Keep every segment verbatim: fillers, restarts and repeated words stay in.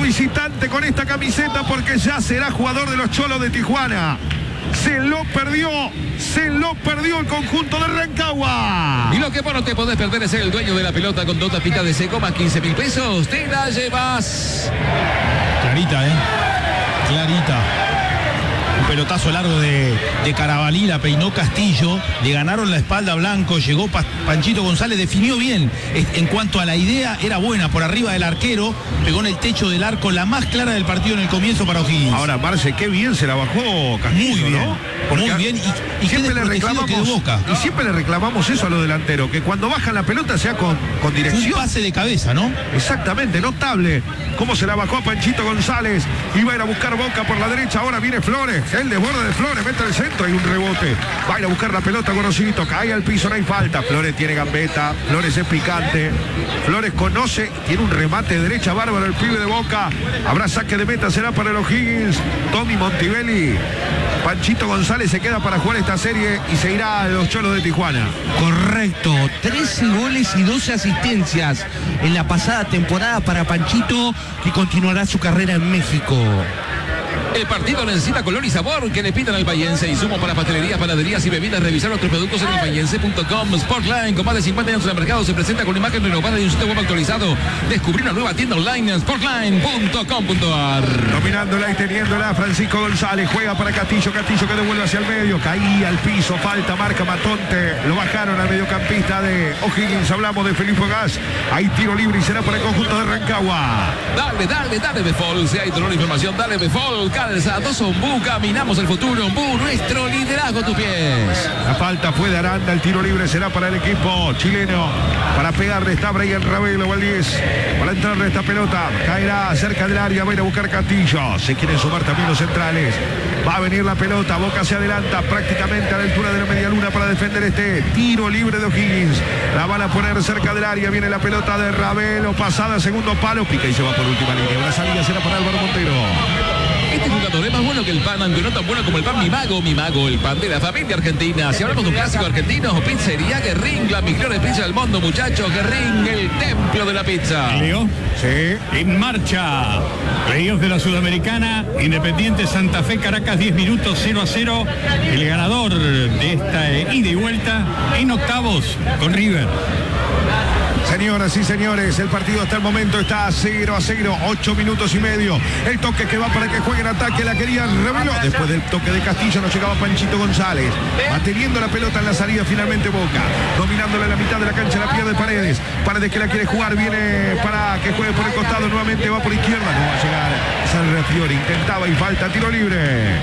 visitante con esta camiseta porque ya será jugador de los Cholos de Tijuana. Se lo perdió, se lo perdió el conjunto de Rancagua. Y lo que vos no te podés perder es ser el dueño de la pelota con dos tapitas de seco más quince mil pesos. Te la llevas. Clarita, ¿eh? Clarita. Un pelotazo largo de, de Carabalí, la peinó Castillo, le ganaron la espalda a Blanco, llegó pa Panchito González, definió bien. En cuanto a la idea, era buena, por arriba del arquero, pegó en el techo del arco, la más clara del partido en el comienzo para O'Higgins. Ahora, Marce, qué bien se la bajó Castillo, muy bien, ¿no? Porque muy bien, y, y siempre le reclamamos Boca. Y siempre le reclamamos eso a los delanteros, que cuando bajan la pelota sea con, con dirección. Un pase de cabeza, ¿no? Exactamente, notable. Cómo se la bajó a Panchito González. Iba a ir a buscar Boca por la derecha, ahora viene Flores. El desborde de Flores, mete el centro y un rebote. Va a ir a buscar la pelota Gorosito, cae al piso, no hay falta. Flores tiene gambeta, Flores es picante. Flores conoce, tiene un remate de derecha bárbaro el pibe de Boca. Habrá saque de meta, será para el O'Higgins. Tommy Montivelli. Panchito González se queda para jugar esta serie y se irá a los Cholos de Tijuana. Correcto, trece goles y doce asistencias en la pasada temporada para Panchito, que continuará su carrera en México. El partido necesita color y sabor que le pidan al Payense. Insumo para pastelerías, panaderías y bebidas. Revisar otros productos en el payense punto com. Sportline, con más de cincuenta años en el mercado, se presenta con imagen renovada y un sitio web actualizado. Descubrir una nueva tienda online en sportline punto com punto a r. Dominándola y teniéndola, Francisco González juega para Castillo. Castillo que devuelve hacia el medio. Caía al piso, falta, marca Matonte. Lo bajaron al mediocampista de O'Higgins. Hablamos de Felipe Gas. Hay tiro libre y será para el conjunto de Rancagua. Dale, dale, dale, Befol. Si hay dolor e información, dale, Befol. Calzados Ombú, caminamos el futuro. Ombú, nuestro liderazgo a tus pies. La falta fue de Aranda, el tiro libre será para el equipo chileno. Para pegarle está Brian Ravelo Valdés. Para entrarle esta pelota, caerá cerca del área, va a ir a buscar Castillo. Se quieren sumar también los centrales. Va a venir la pelota, Boca se adelanta prácticamente a la altura de la media luna para defender este tiro libre de O'Higgins. La van a poner cerca del área, viene la pelota de Ravelo, pasada, segundo palo, pica y se va por última línea. La salida será para Álvaro Montero. Este jugador es más bueno que el pan, aunque no tan bueno como el pan Mi Mago. Mi Mago, el pan de la familia argentina. Si hablamos de un clásico argentino, pizzería Guerrín, la mejor pizza del mundo, muchachos. Guerrín, el templo de la pizza. ¿Leo? Sí. En marcha. Playoff de la Sudamericana. Independiente Santa Fe, Caracas, diez minutos, cero a cero. El ganador de esta eh, ida y vuelta en octavos con River. Señoras y señores, el partido hasta el momento está cero a cero, ocho minutos y medio. El toque que va para que juegue en ataque, la quería Ravelo. Después del toque de Castillo no llegaba Panchito González. Manteniendo la pelota en la salida finalmente Boca. Dominándola en la mitad de la cancha, la pierde Paredes. Paredes que la quiere jugar, viene para que juegue por el costado, nuevamente va por izquierda. No va a llegar Sanrefiori, intentaba y falta, tiro libre.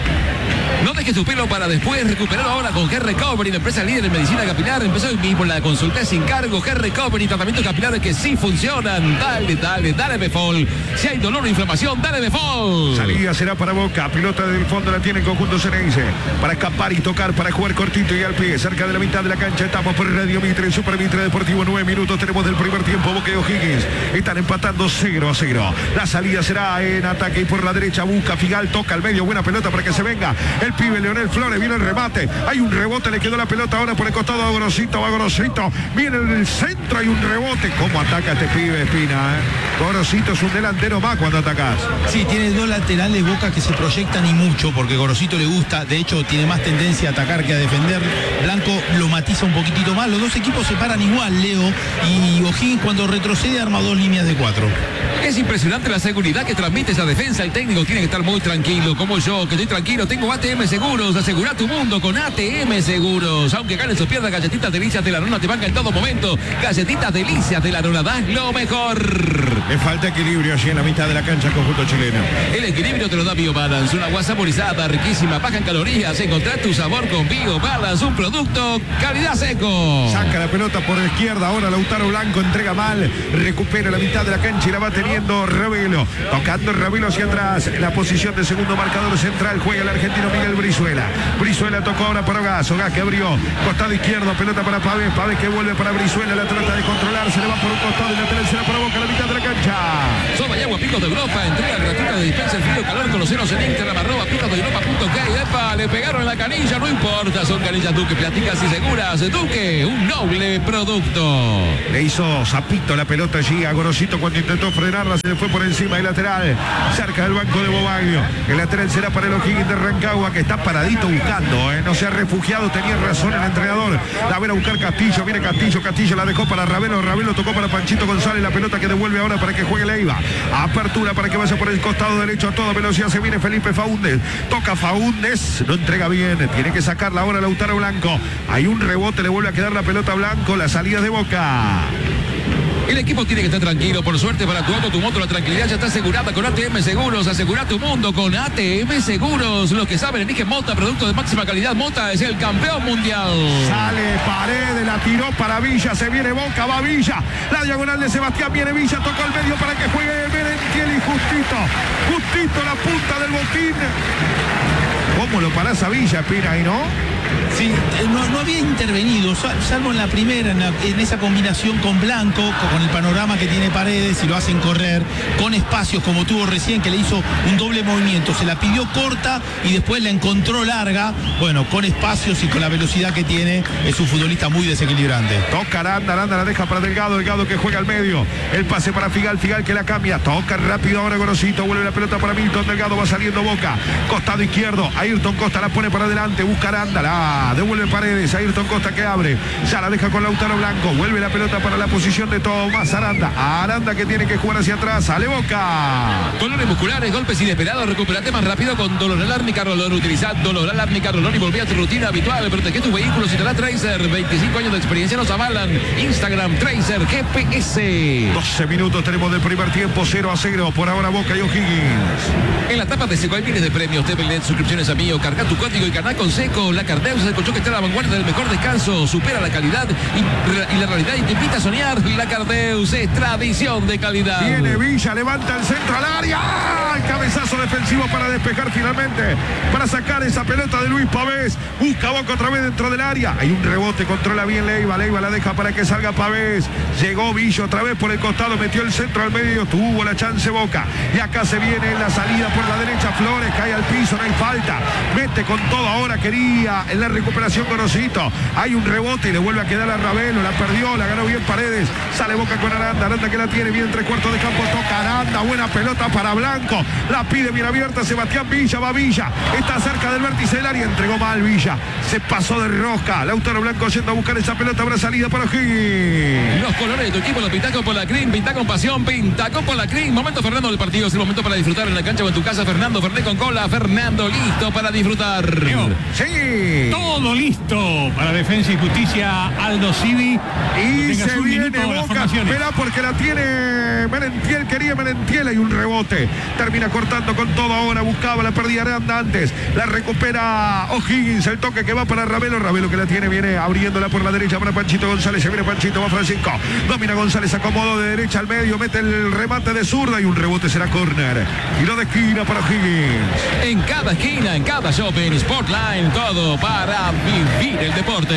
No deje su pelo para después, recuperarlo ahora con Hair Recovery, la empresa líder en medicina capilar. Empezó hoy mismo la consulta sin cargo. Hair Recovery, tratamientos capilares que sí funcionan. Dale, dale, dale Befol. Si hay dolor o inflamación, dale Befol. Salida será para Boca, pelota del fondo la tiene el conjunto Ceneice. Para escapar y tocar, para jugar cortito y al pie, cerca de la mitad de la cancha. Estamos por Radio Mitre, Super Mitre Deportivo, nueve minutos tenemos del primer tiempo. Boca y O'Higgins están empatando cero a cero. La salida será en ataque y por la derecha busca Figal, toca al medio, buena pelota para que se venga el pibe Leonel Flores, viene el remate, hay un rebote, le quedó la pelota ahora por el costado a Gorosito, va Gorosito, viene en el centro, hay un rebote. ¿Cómo ataca este pibe, Espina? ¿eh? Gorosito es un delantero más cuando atacás. Sí, tiene dos laterales Boca que se proyectan y mucho, porque Gorosito le gusta, de hecho tiene más tendencia a atacar que a defender. Blanco lo matiza un poquitito más, los dos equipos se paran igual, Leo, y O'Higgins cuando retrocede arma dos líneas de cuatro. Es impresionante la seguridad que transmite esa defensa. El técnico tiene que estar muy tranquilo, como yo, que estoy tranquilo. Tengo A T M Seguros, asegura tu mundo con A T M Seguros. Aunque ganes o pierdas, galletitas delicias de la nona te banca en todo momento. Galletitas delicias de la nona, das lo mejor. Le falta equilibrio allí en la mitad de la cancha al conjunto chileno. El equilibrio te lo da BioBalance, una agua saborizada, riquísima, baja en calorías. Encontrar tu sabor con BioBalance, un producto calidad seco. Saca la pelota por la izquierda, ahora Lautaro Blanco entrega mal, recupera la mitad de la cancha y la va teniendo Ravelo, tocando Ravelo hacia atrás, la posición de segundo marcador central, juega el argentino Miguel Brizuela. Brizuela tocó ahora para Gas, Gas que abrió, costado izquierdo, pelota para Pávez, Pávez que vuelve para Brizuela, la trata de controlar, se le va por un costado y la tercera para Boca, la mitad de la cancha. Soba y agua Picos de Europa, entrega gratuita marca de dispensa el frío calor con los ceros en Instagram, arroba picas de europa punto k. Epa, le pegaron la canilla, no importa, son canillas Duque, platicas y seguras. Duque, un noble producto. Le hizo zapito la pelota allí a Gorosito cuando intentó frenarla, se le fue por encima del lateral, cerca del banco de Bobaglio. El lateral será para el O'Higgins de Rancagua, que está paradito buscando, ¿eh? No se ha refugiado, tenía razón el entrenador. La ven a buscar Castillo, viene Castillo, Castillo la dejó para Ravelo, Ravelo tocó para Panchito González, la pelota que devuelve ahora para que juegue Leiva. Apertura para que vaya por el costado derecho a toda velocidad, se viene Felipe Faúndez, toca Faúndez, no entrega bien, tiene que sacarla ahora Lautaro Blanco. Hay un rebote, le vuelve a quedar la pelota a Blanco, la salida de Boca. El equipo tiene que estar tranquilo, por suerte para tu auto, tu moto, la tranquilidad ya está asegurada con A T M Seguros. Asegura tu mundo con A T M Seguros. Los que saben eligen Mota, producto de máxima calidad. Mota es el campeón mundial. Sale Paredes, la tiró para Villa, se viene Boca, va Villa. La diagonal de Sebastián, viene Villa, tocó el medio para que juegue Merentiel y justito, justito la punta del botín. ¿Cómo lo parás a Villa, Pina, ahí, no? Sí, no, no había intervenido, salvo en la primera, en, la, en esa combinación con Blanco, con el panorama que tiene Paredes y lo hacen correr, con espacios como tuvo recién, que le hizo un doble movimiento, se la pidió corta y después la encontró larga. Bueno, con espacios y con la velocidad que tiene, es un futbolista muy desequilibrante. Toca Aranda, Aranda la deja para Delgado, Delgado que juega al medio, el pase para Figal, Figal que la cambia, toca rápido ahora Gorosito, vuelve la pelota para Milton, Delgado va saliendo Boca, costado izquierdo, Ayrton Costa la pone para adelante, busca Aranda, la devuelve Paredes, Ayrton Costa que abre, ya la deja con Lautaro Blanco, vuelve la pelota para la posición de Tomás Aranda, Aranda que tiene que jugar hacia atrás, sale Boca. Dolores musculares, golpes inesperados, recuperate más rápido con Dolor Alárnica Rolón. Utiliza Dolor Alárnica Rolón y volví a tu rutina habitual. Protege tu vehículo si te da Tracer, veinticinco años de experiencia nos avalan. Instagram Tracer G P S. doce minutos tenemos del primer tiempo, cero a cero, por ahora Boca y O'Higgins. En la tapa de Seco hay miles de premios, T V L E D, suscripciones a Mío, carga tu código y carga con Seco. La Cardeus, el colchón que está a la vanguardia del mejor descanso, supera la calidad y, y la realidad y te invita a soñar. La Cardeus es tradición de calidad. Viene Villa, levanta el centro al área. ¡Ah! El cabezazo defensivo para despejar finalmente, para sacar esa pelota de Luis Pavés. Busca Boca otra vez dentro del área. Hay un rebote, controla bien Leiva. Leiva la deja para que salga Pavés. Llegó Villa otra vez por el costado, metió el centro al medio, tuvo la chance Boca. Y acá se viene la salida por la derecha. Flores cae al piso, no hay falta. Mete con todo ahora, quería en la recuperación Gorosito. Hay un rebote y le vuelve a quedar a Ravelo. La perdió, la ganó bien Paredes. Sale Boca con Aranda. Aranda que la tiene bien entre cuartos de campo. Toca Aranda. Buena pelota para Blanco. La pide bien abierta Sebastián Villa. Va Villa. Está cerca del vértice del área. Entregó mal Villa. Se pasó de rosca. Lautaro Blanco yendo a buscar esa pelota. Habrá salida para O'Higgins. Los colores de tu equipo los pinta con Polacrim. Pinta con pasión. Pinta con Polacrim. Momento Fernando del partido. Es el momento para disfrutar en la cancha o en tu casa. Fernando Ferné con cola. Fernando listo para disfrutar. Sí. Todo listo para Defensa y Justicia Aldo Civi. Y se viene Boca. Espera porque la tiene Merentiel. Quería Merentiel. Hay un rebote. Termina cortando con todo ahora. Buscaba la pérdida Aranda antes. La recupera O'Higgins. El toque que va para Ravelo. Ravelo que la tiene. Viene abriéndola por la derecha para Panchito González. Se viene Panchito. Va Francisco. Domina González. Acomodó de derecha al medio. Mete el remate de zurda. Y un rebote será córner. Tiro de esquina para O'Higgins. En cada esquina, en cada shopping, Sportline, todo para vivir el deporte.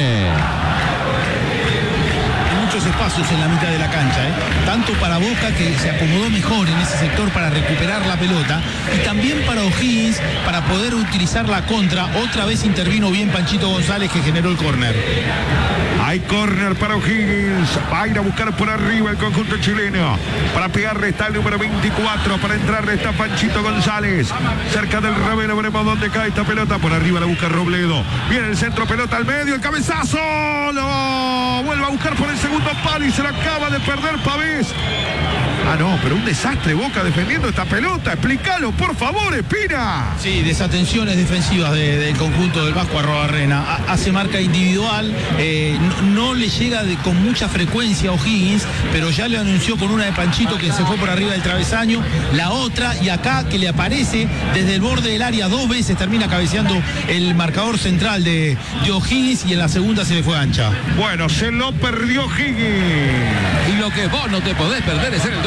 Muchos espacios en la mitad de la cancha, ¿eh? Tanto para Boca, que se acomodó mejor en ese sector para recuperar la pelota, y también para O'Higgins para poder utilizar la contra. Otra vez intervino bien Panchito González, que generó el córner. Hay córner para O'Higgins. Va a ir a buscar por arriba el conjunto chileno. Para pegarle está el número veinticuatro. Para entrarle está Panchito González. Cerca del Ravelo, veremos dónde cae esta pelota. Por arriba la busca Robledo. Viene el centro, pelota al medio. El cabezazo. Lo vuelve a buscar por el segundo palo y se la acaba de perder Pavés. Ah, no, pero un desastre Boca defendiendo esta pelota. Explícalo, por favor, Espina. Sí, desatenciones defensivas de, del conjunto del Vasco Arrobarrena. Hace marca individual, eh, no, no le llega de, con mucha frecuencia a O'Higgins, pero ya le anunció con una de Panchito que se fue por arriba del travesaño, la otra, y acá que le aparece desde el borde del área dos veces, termina cabeceando el marcador central de, de O'Higgins, y en la segunda se le fue ancha. Bueno, se lo perdió O'Higgins. Y lo que vos no te podés perder es ser el dueño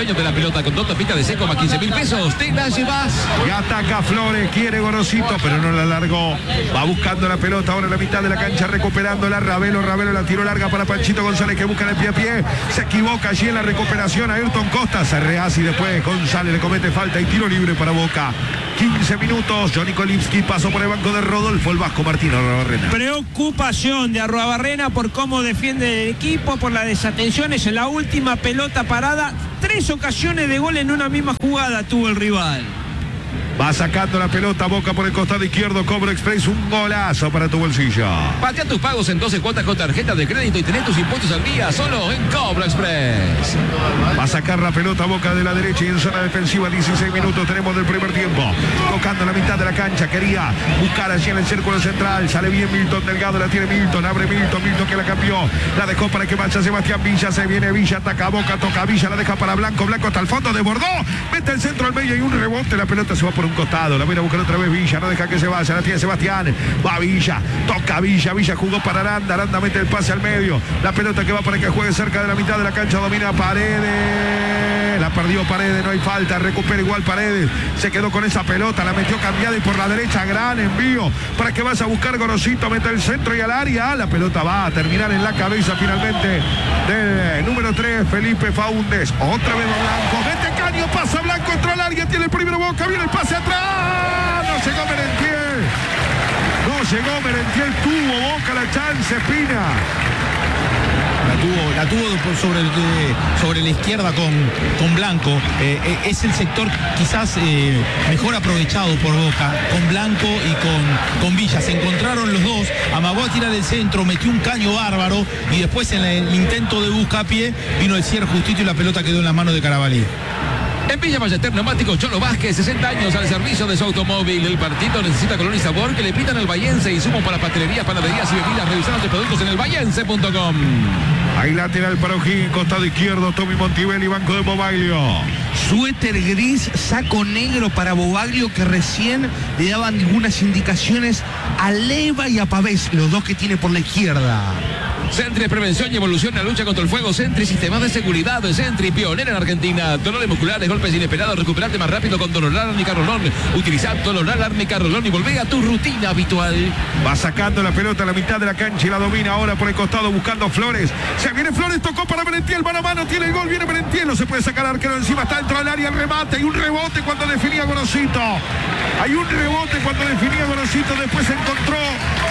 dueño de la pelota con dos tapitas de seco más quince mil pesos. Te la llevas. Y ataca Flores, quiere Gorosito, pero no la largó. Va buscando la pelota ahora en la mitad de la cancha, recuperándola. Ravelo, Ravelo la tiró larga para Panchito González, que busca el pie a pie. Se equivoca allí en la recuperación. Ayrton Costa se rehace y después González le comete falta y tiro libre para Boca. quince minutos. Johnny Kolipski pasó por el banco de Rodolfo el Vasco Martín Arruabarrena. Preocupación de Arruabarrena por cómo defiende el equipo, por las desatenciones en la última pelota parada. Tres ocasiones de gol en una misma jugada tuvo el rival. Va sacando la pelota, Boca por el costado izquierdo, Cobro Express, un golazo para tu bolsillo. Patea tus pagos en doce cuotas con tarjeta de crédito y tenés tus impuestos al día solo en Cobro Express. Va a sacar la pelota Boca de la derecha y en zona defensiva, dieciséis minutos tenemos del primer tiempo. Tocando la mitad de la cancha, quería buscar allí en el círculo central, sale bien Milton Delgado, la tiene Milton, abre Milton, Milton que la cambió, la dejó para que vaya Sebastián Villa, se viene Villa, ataca Boca, toca Villa, la deja para Blanco, Blanco hasta el fondo, desbordó, mete el centro al medio y un rebote, la pelota se va por un costado, la viene a buscar otra vez Villa, no deja que se vaya, la tiene Sebastián, va Villa, toca Villa, Villa jugó para Aranda, Aranda mete el pase al medio, la pelota que va para que juegue cerca de la mitad de la cancha, domina Paredes, la perdió Paredes, no hay falta, recupera igual Paredes, se quedó con esa pelota, la metió cambiada y por la derecha, gran envío, para que vas a buscar Gorosito, mete el centro y al área, la pelota va a terminar en la cabeza finalmente del número tres, Felipe Faúndez, otra vez Blanco, mete caño, pasa Blanco, entró al área, tiene el primero Boca, viene el pase atrás, no llegó Merentiel, no llegó Merentiel, tuvo Boca la chance, Pina. La tuvo, la tuvo por sobre, el, sobre la izquierda con, con Blanco. Eh, es el sector quizás eh, mejor aprovechado por Boca, con Blanco y con, con Villa. Se encontraron los dos, amagó a tirar el centro, metió un caño bárbaro y después en el intento de buscapié vino el cierre justito y la pelota quedó en las manos de Carabalí. En Villa Ballester Neumáticos Cholo Vázquez, sesenta años al servicio de su automóvil. El partido necesita color y sabor que le pitan al Bahiense y sumo para pastelerías, panaderías y bebidas. Revisar los productos en el bahiense punto com. Ahí lateral para O'Higgins, costado izquierdo, Tommy Montivelli, banco de Bobaglio. Suéter gris, saco negro para Bobaglio, que recién le daban algunas indicaciones a Leva y a Pavés, los dos que tiene por la izquierda. Sentry, prevención y evolución en la lucha contra el fuego. Sentry, sistemas de seguridad. Sentry, pionera en Argentina. Dolores musculares, golpes inesperados. Recuperate más rápido con Doloral Arnica Rolón. Utiliza Doloral Arnica Rolón y volvé a tu rutina habitual. Va sacando la pelota a la mitad de la cancha y la domina ahora por el costado buscando Flores. Se viene Flores, tocó para Merentiel, mano a mano, tiene el gol, viene Merentiel, no se puede sacar arquero encima, está dentro del área el remate y un rebote cuando definía Gorosito. Hay un rebote cuando definía Gorosito, después se encontró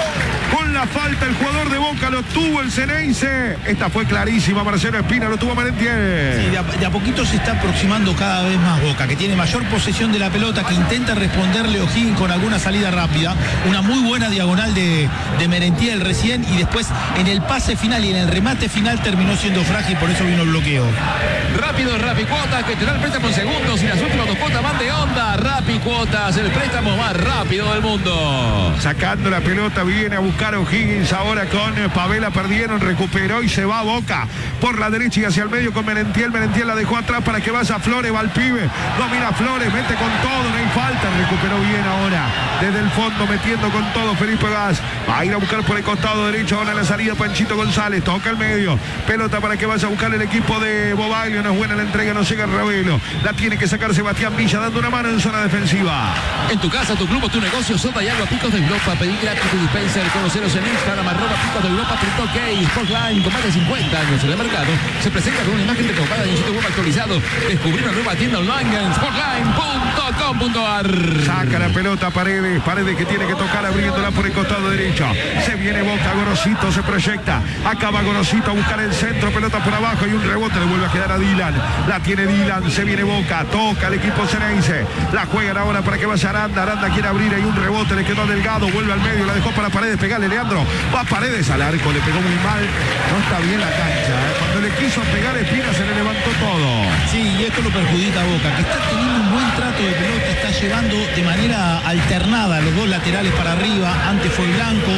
con la falta el jugador de Boca, lo tuvo el Ceneice. Esta fue clarísima, Marcelo Espina, lo tuvo Merentiel. Sí, de a, de a poquito se está aproximando cada vez más Boca, que tiene mayor posesión de la pelota, que intenta responderle O'Higgins con alguna salida rápida. Una muy buena diagonal de, de Merentiel recién y después en el pase final y en el remate final terminó siendo frágil, por eso vino el bloqueo. Rápido, Rappi Cuotas, que te da el préstamo en segundos y las últimas dos cuotas van de onda. Rappi Cuotas, el préstamo más rápido del mundo. Sacando la pelota, viene a buscar O'Higgins ahora con Pavela, perdieron, recuperó y se va a Boca por la derecha y hacia el medio con Merentiel. Merentiel la dejó atrás para que vaya Flores, va al pibe, domina Flores, mete con todo, no hay falta, recuperó bien ahora desde el fondo, metiendo con todo Felipe Gas, va a ir a buscar por el costado derecho, ahora en la salida Panchito González, toca el medio, pelota para que vaya a buscar el equipo de Bobaglio, no es buena la entrega, no llega Ravelo, la tiene que sacar Sebastián Villa dando una mano en zona defensiva. En tu casa, tu club o tu negocio, soda y agua Picos de Europa, pedí gratis tu dispenser, conoceros en Instagram, arroba Picos de Europa, punto ok, Sportline, con más de cincuenta años en el mercado, se presenta con una imagen recopada y un sitio web actualizado. Descubrir una nueva tienda online en sportline punto com punto ar. Saca la pelota Paredes, Paredes que tiene que tocar abriéndola por el costado derecho. Se viene Boca, Gorosito se proyecta, acaba Gorosito a buscar el centro, pelota por abajo y un rebote le vuelve a quedar a Dylan. La tiene Dylan, se viene Boca, toca el equipo Ceneice, la juegan ahora para que vaya Aranda, Aranda quiere abrir, hay un rebote, le quedó Delgado, vuelve al medio, la dejó para Paredes, pegale Leandro, va Paredes al arco, le pegó muy mal, no está bien la cancha, ¿eh? Cuando le quiso pegar Espina se le levantó todo. Sí, y esto lo perjudica a Boca, que está teniendo un buen trato de pelota, está llevando de manera alternada los dos laterales para arriba, antes fue Blanco,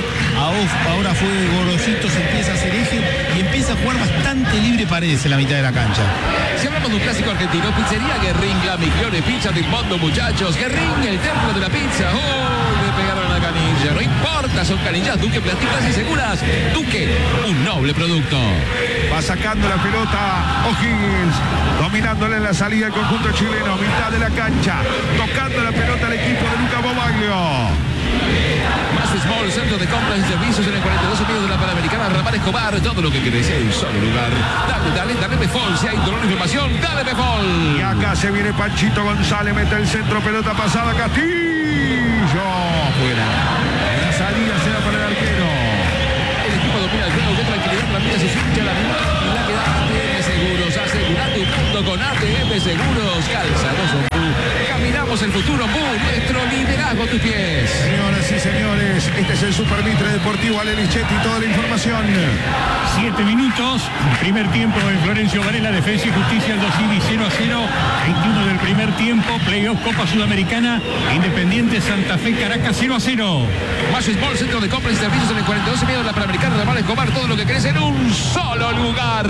ahora fue Gorosito, se empieza a hacer eje y empieza a jugar bastante libre Paredes en la mitad de la cancha. Si hablamos de un clásico argentino, pizzería Guerrín, la mejor pizza del mundo, muchachos. Guerrín, el templo de la pizza. ¡Oh! Le pegaron a la canilla. No importa, son canillas Duque, plásticas y seguras. Duque, un noble producto. Va sacando la pelota O'Higgins, dominándole en la salida el conjunto chileno, mitad de la cancha, tocando la pelota al equipo de Luca Bobaglio. Más Small, centro de compras y servicios en el cuarenta y dos medio de la Panamericana, Ramal Escobar, todo lo que querés en un solo lugar. Dale, dale, dale Befol, si hay dolor de inflamación, dale Befol. Y acá se viene Panchito González, mete el centro, pelota pasada, Castillo, fuera. La salida será para el arquero. El equipo domina el juego, qué tranquilidad, Ramírez se hincha la misma tranquilidad que da A T M Seguros. Asegura tu mundo con A T M Seguros. Calzados Ombú. Caminamos el futuro, Ombú, nuestro liderazgo a tus pies. Señoras y señores, este es el Super Mitre Deportivo, Ale Lichetti, toda la información. Siete minutos, primer tiempo en Florencio Varela, Defensa y Justicia, el Dosini cero a cero, veintiuno del primer tiempo, playoff Copa Sudamericana, Independiente Santa Fe Caracas cero a cero. Más Small, centro de compras y servicios en el cuarenta y dos medio de la Panamericana, Ramal Escobar, todo lo que querés en un solo lugar.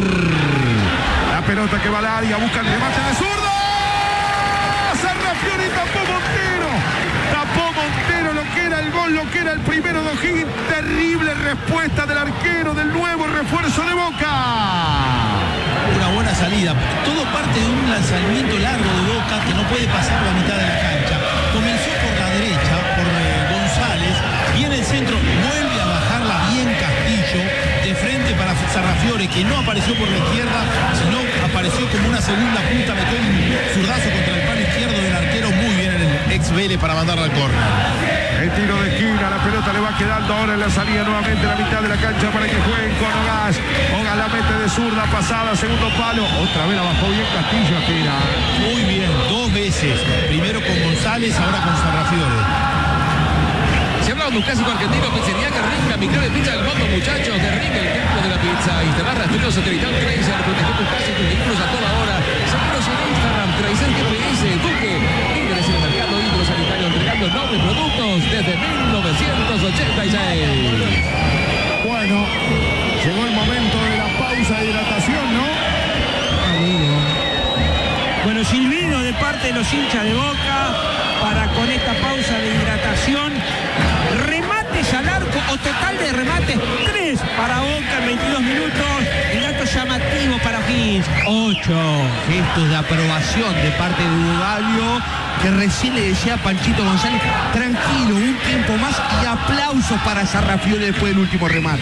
La pelota que va al área, busca el remate de zurdo. Sarrafiore tapó Montero. Tapó Montero lo que era el gol, lo que era el primero de O'Higgins. Terrible respuesta del arquero del nuevo refuerzo de Boca. Una buena salida. Todo parte de un lanzamiento largo de Boca que no puede pasar la mitad de la cancha. Comenzó por la derecha, por eh, González. Viene el centro, vuelve a bajarla bien Castillo. De frente para Sarrafiore, que no apareció por la izquierda, sino apareció como una segunda punta. Metió un zurdazo contra el palo izquierdo del arquero. Muy bien en el ex Vélez para mandarla al córner. El tiro de esquina, la pelota le va quedando ahora en la salida nuevamente a la mitad de la cancha para que jueguen con Ogas. Ogas la mete de zurda pasada, segundo palo. Otra vez la bajó bien Castillo, tira. Muy bien, dos veces. Primero con González, ahora con Sarrafiore. Se habla de un clásico argentino, pizzería que ringa, micro de pizza del mundo, muchachos, de ring, el templo de la pizza. Instalar rastreros satelital Tracer, proteger tus casas y tus vehículos a toda hora. Seguimos en Instagram, Tracer G P S, Duque, líderes en el mercado hidrosanitario, entregando nobles productos desde mil novecientos ochenta y seis. Bueno, llegó el momento de la pausa de hidratación, ¿no? Bueno, silbido de parte de los hinchas de Boca para con esta pausa de hidratación. Remates al arco o total de remates, tres para Boca en veintidós minutos. El dato llamativo para O'Higgins, ocho. Gestos de aprobación de parte de Bobaglio, que recién le decía a Panchito González, tranquilo, un tiempo más, y aplausos para Sarrafiore después del último remate.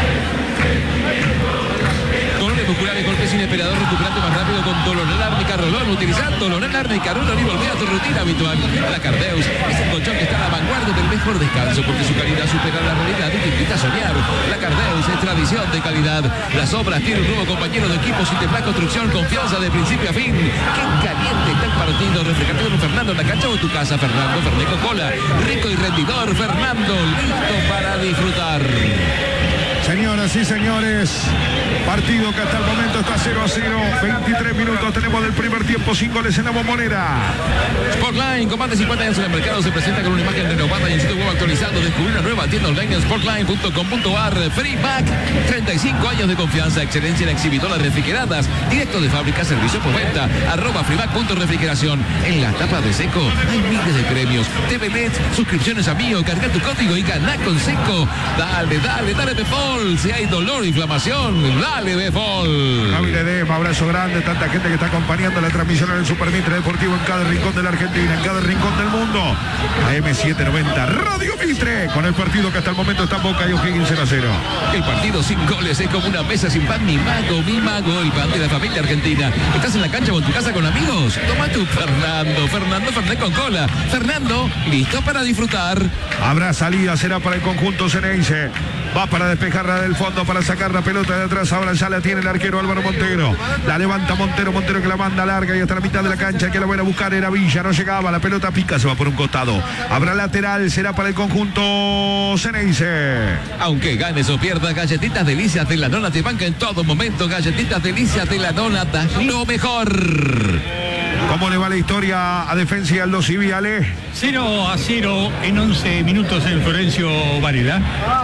Dolores musculares, golpes inesperados, recuperante más rápido con Dolonel Árnica Rolón. Utilizando Dolonel Árnica Rolón y volver a tu rutina habitual. La Cardeus es el colchón que está a la vanguardia del mejor descanso porque su calidad supera la realidad y te invita a soñar. La Cardeus es tradición de calidad. Las obras tienen un nuevo compañero de equipo, Citeplas Construcción, confianza de principio a fin. Qué caliente está el partido. Refrescate con Fernando en la cancha o en tu casa. Fernando Ferneco Cola, rico y rendidor. Fernando, listo para disfrutar. Señoras y señores, partido que hasta el momento está cero a cero, veintitrés minutos tenemos del primer tiempo, sin goles en la Bombonera. Sportline, con más de cincuenta años en el mercado, se presenta con una imagen renovada y en sitio web actualizado. Descubrir una nueva tienda online en sportline punto com punto ar. Freeback, treinta y cinco años de confianza, excelencia en exhibidoras refrigeradas, directo de fábrica, servicio por venta, arroba freeback punto refrigeración. En la tapa de Seco hay miles de premios, T V L E D, suscripciones a Mío, carga tu código y gana con Seco. Dale, dale, dale, Befol. Si hay dolor, inflamación, dale Befol. Javi Ledesma, abrazo grande, tanta gente que está acompañando la transmisión en el Super Mitre Deportivo en cada rincón de la Argentina, en cada rincón del mundo. A M setecientos noventa Radio Mitre, con el partido que hasta el momento está en Boca y O'Higgins cero a cero. El partido sin goles es como una mesa sin pan, mi mago, mi mago, el pan de la familia argentina. ¿Estás en la cancha o en tu casa con amigos? Toma tu Fernando, Fernando Fernet con cola. Fernando, listo para disfrutar. Habrá salida, será para el conjunto Ceneice. Va para despejarla del fondo, para sacar la pelota de atrás. Ahora ya la tiene el arquero Álvaro Montero. La levanta Montero, Montero que la manda larga y hasta la mitad de la cancha. Que la van a buscar era Villa, no llegaba. La pelota pica, se va por un costado. Habrá lateral, será para el conjunto Ceneice. Aunque ganes o pierdas, Galletitas Delicias de la Nona te banca en todo momento. Galletitas Delicias de la Nona, das lo mejor. ¿Cómo le va la historia a Defensa y Aldo Civiale? cero a cero en once minutos en Florencio Varela.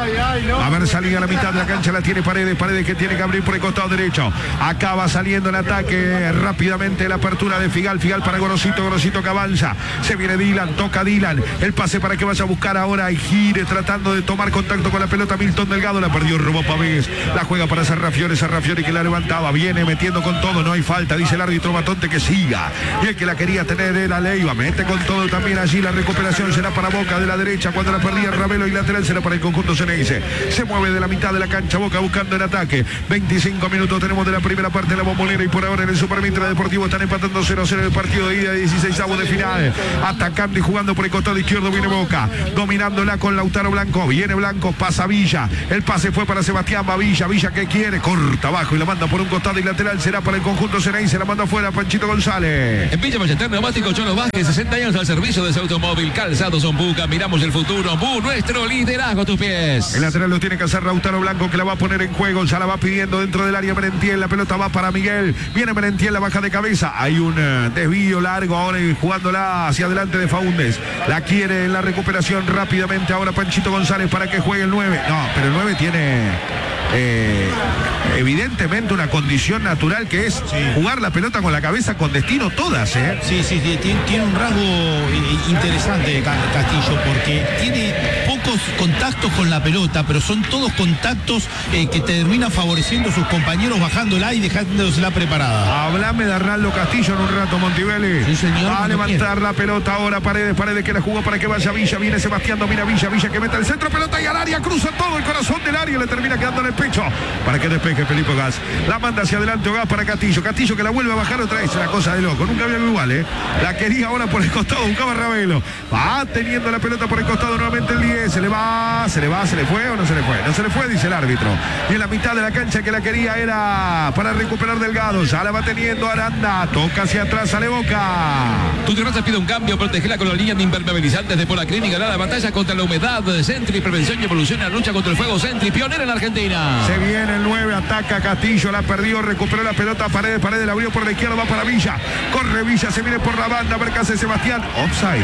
A ver, salida a la mitad de la cancha, la tiene Paredes, Paredes que tiene que abrir por el costado derecho. Acaba saliendo en ataque rápidamente la apertura de Figal, Figal para Gorosito, Gorosito que avanza. Se viene Dylan, toca Dylan. El pase para que vaya a buscar ahora y gire tratando de tomar contacto con la pelota Milton Delgado. La perdió, robó Pavés. La juega para Sarrafiore, Sarrafiore que la levantaba. Viene metiendo con todo, no hay falta. Dice el árbitro Matonte que siga. Y el que la quería tener era Leiva. Mete con todo también allí. La recuperación será para Boca de la derecha. Cuando la perdía Ravelo y lateral será para el conjunto Ceneice. Se mueve de la mitad de la cancha Boca buscando el ataque. veinticinco minutos tenemos de la primera parte de la Bombonera y por ahora en el Supermitra Deportivo están empatando cero a cero el partido de ida de dieciseisavos de final. Atacando y jugando por el costado izquierdo viene Boca. Dominándola con Lautaro Blanco. Viene Blanco, pasa Villa. El pase fue para Sebastián Bavilla. Villa que quiere, corta abajo y la manda por un costado y lateral será para el conjunto Ceneice. La manda afuera Panchito González. En Villa Ballester Neumático Cholo Vázquez, sesenta años al servicio de su automóvil. Calzados Ombuca, miramos el futuro. Bu, nuestro liderazgo a tus pies. El lateral lo tiene que hacer Lautaro Blanco que la va a poner en juego. Ya la va pidiendo dentro del área Merentiel. La pelota va para Miguel. Viene Merentiel, la baja de cabeza. Hay un uh, desvío largo ahora y jugándola hacia adelante de Faúndez. La quiere en la recuperación rápidamente ahora Panchito González para que juegue el nueve. No, pero el nueve tiene... Eh, evidentemente una condición natural que es sí. jugar la pelota con la cabeza con destino todas, ¿eh? Sí, sí, sí tiene, tiene un rasgo eh, interesante Castillo porque tiene pocos contactos con la pelota, pero son todos contactos eh, que te terminan favoreciendo a sus compañeros bajándola y dejándosela preparada. Hablame de Arnaldo Castillo en un rato, Montivelli. Sí, señor, va a levantar quiere. la pelota ahora, Paredes, Paredes que la jugó para que vaya Villa, viene Sebastián, domina Villa, Villa que mete el centro, pelota y al área, cruza todo el corazón del área y le termina quedando en el pecho para que despeje Felipe Gas. La manda hacia adelante Gas para Castillo. Castillo que la vuelve a bajar otra vez. Una cosa de loco. Nunca había algo igual, ¿eh? La quería ahora por el costado. Buscaba Ravelo. Va teniendo la pelota por el costado nuevamente el diez. Se le va, se le va, se le fue o no se le fue. No se le fue, dice el árbitro. Y en la mitad de la cancha que la quería era para recuperar Delgado. Ya la va teniendo Aranda. Toca hacia atrás, sale Boca. Tu terraza pide un cambio. Protegela con la línea de impermeabilizantes de Polaclínica. La batalla contra la humedad. Sentry, prevención y evolución en la lucha contra el fuego. Sentry, pionera en la Argentina. Se viene el nueve, ataca Castillo, la perdió, recuperó la pelota, Paredes, Paredes la abrió por la izquierda, va para Villa, corre Villa, se viene por la banda, a ver qué hace Sebastián, offside.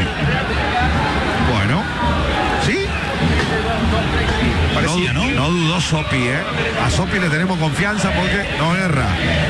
Bueno, ¿sí? Parecía, ¿no? No, no dudó Sopi, ¿eh? A Sopi le tenemos confianza porque no erra.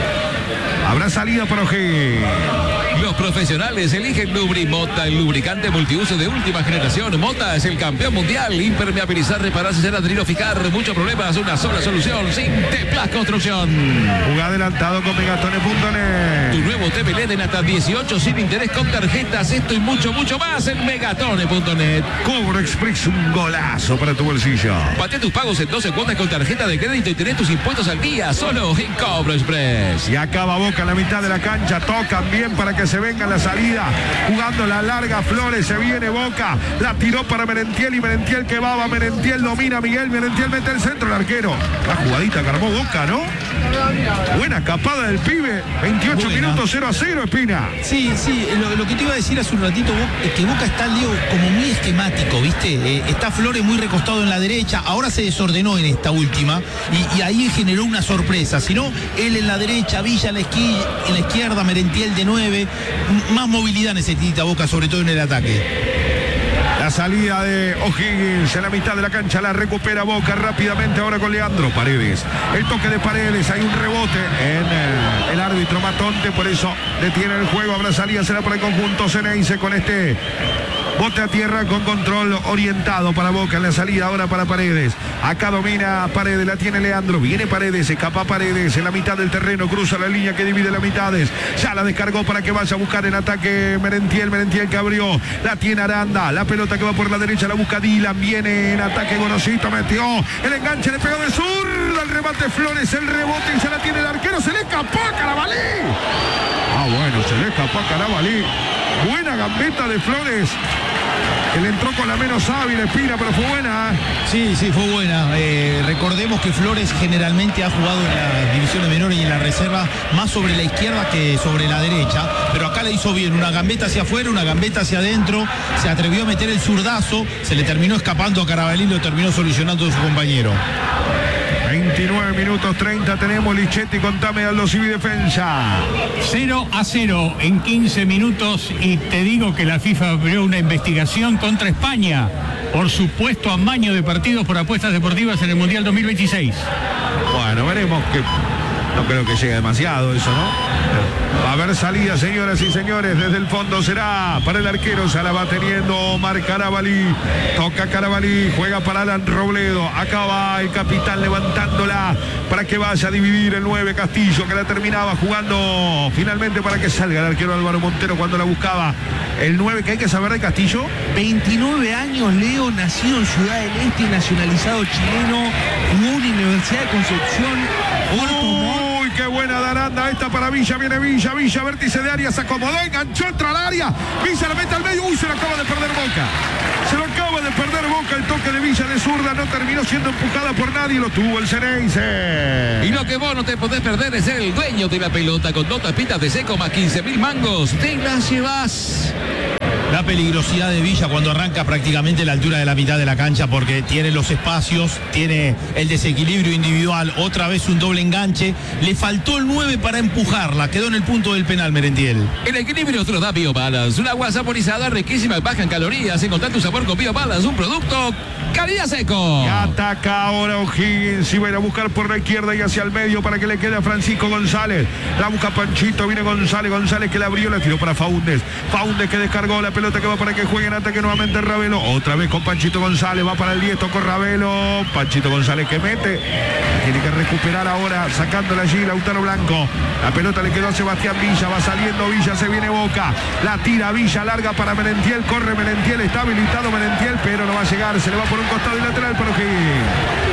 Habrá salida para O'Higgins. Los profesionales eligen Lubri Mota, el lubricante multiuso de última generación. Mota es el campeón mundial. Impermeabilizar, reparar, sellar, adherir o fijar. Muchos problemas, una sola solución. Sinteplas Construcción. Juega adelantado con Megatone punto net. Tu nuevo T V L E D en hasta dieciocho sin interés con tarjetas. Esto y mucho, mucho más en Megatone punto net. Cobro Express, un golazo para tu bolsillo. Patea tus pagos en doce cuotas con tarjeta de crédito y tenés tus impuestos al día. Solo en Cobro Express. Y acaba Boca en la mitad de la cancha. Tocan bien para que se venga la salida, jugando la larga Flores, se viene Boca, la tiró para Merentiel y Merentiel que va, va Merentiel, domina Miguel, Merentiel mete el centro, el arquero, la jugadita que armó Boca, ¿no? Buena escapada del pibe, veintiocho Buena. minutos, cero a cero, Espina. Sí, sí, lo, lo que te iba a decir hace un ratito es que Boca está, Leo, como muy esquemático, ¿viste? Eh, está Flores muy recostado en la derecha, ahora se desordenó en esta última y, y ahí generó una sorpresa, si no, él en la derecha, Villa en la, esqui, en la izquierda, Merentiel de nueve, más movilidad necesita Boca, sobre todo en el ataque. La salida de O'Higgins en la mitad de la cancha, la recupera Boca rápidamente ahora con Leandro Paredes. El toque de Paredes, hay un rebote en el, el árbitro Matonte, por eso detiene el juego. Habrá salida, será para el conjunto Ceneice con este bote a tierra con control orientado para Boca en la salida ahora para Paredes. Acá domina Paredes, la tiene Leandro. Viene Paredes, escapa Paredes en la mitad del terreno, cruza la línea que divide las mitades. Ya la descargó para que vaya a buscar en ataque Merentiel. Merentiel que abrió, la tiene Aranda. La pelota que va por la derecha la busca Dylan. Viene en ataque Gorosito, metió el enganche, le pegó de zurda. El remate Flores, el rebote y se la tiene el arquero. Se le escapó a Carabalí. Ah, bueno, se le escapó a Carabalí. Buena gambeta de Flores. Él entró con la menos hábil, Espina, pero fue buena. Sí, sí, fue buena. Eh, recordemos que Flores generalmente ha jugado en las divisiones menores y en la reserva más sobre la izquierda que sobre la derecha, pero acá le hizo bien, una gambeta hacia afuera, una gambeta hacia adentro, se atrevió a meter el zurdazo, se le terminó escapando a Carabalí, lo terminó solucionando su compañero. veintinueve minutos treinta tenemos. Lichetti, contame Aldo Civi defensa. cero a cero en quince minutos y te digo que la FIFA abrió una investigación contra España por supuesto amaño de partidos por apuestas deportivas en el Mundial dos mil veintiséis. Bueno, veremos que... No creo que llegue demasiado eso, ¿no? Va a haber salida, señoras y señores. Desde el fondo será para el arquero. Se la va teniendo Omar Carabalí. Toca Carabalí. Juega para Alan Robledo. Acá va el capitán levantándola para que vaya a dividir el nueve Castillo, que la terminaba jugando finalmente para que salga el arquero Álvaro Montero cuando la buscaba. El nueve, que hay que saber de Castillo. veintinueve años, Leo, nacido en Ciudad del Este, nacionalizado chileno. Jugó en la Universidad de Concepción. Uy, qué buena Daranda esta para Villa. Viene Villa, Villa, vértice de área, se acomodó, enganchó, entra al área. Villa la mete al medio. Uy, se lo acaba de perder Boca. Se lo acaba de perder Boca. El toque de Villa de zurda no terminó siendo empujada por nadie. Lo tuvo el Ceneice. Y lo que vos no te podés perder es ser el dueño de la pelota con dos tapitas de seco más quince mil mangos. Te las llevas. La peligrosidad de Villa cuando arranca prácticamente a la altura de la mitad de la cancha, porque tiene los espacios, tiene el desequilibrio individual, otra vez un doble enganche. Le faltó el nueve para empujarla, quedó en el punto del penal Merentiel. El equilibrio te lo da BioBalance, una agua saborizada riquísima y baja en calorías. Encontrá tu sabor con BioBalance, un producto calidad seco. Y ataca ahora O'Higgins y va a ir a buscar por la izquierda y hacia el medio para que le quede a Francisco González. La busca Panchito, viene González, González que la abrió, la tiró para Faúndez. Faúndez que descargó la pelota, que va para que juegue en ataque nuevamente Ravelo. Otra vez con Panchito González, va para el diez, con Ravelo. Panchito González que mete. Tiene que recuperar ahora, sacándola allí Lautaro Blanco. La pelota le quedó a Sebastián Villa, va saliendo Villa, se viene Boca. La tira Villa, larga para Merentiel, corre Merentiel, está habilitado Merentiel, pero no va a llegar, se le va por un costado y lateral para O'Higgins.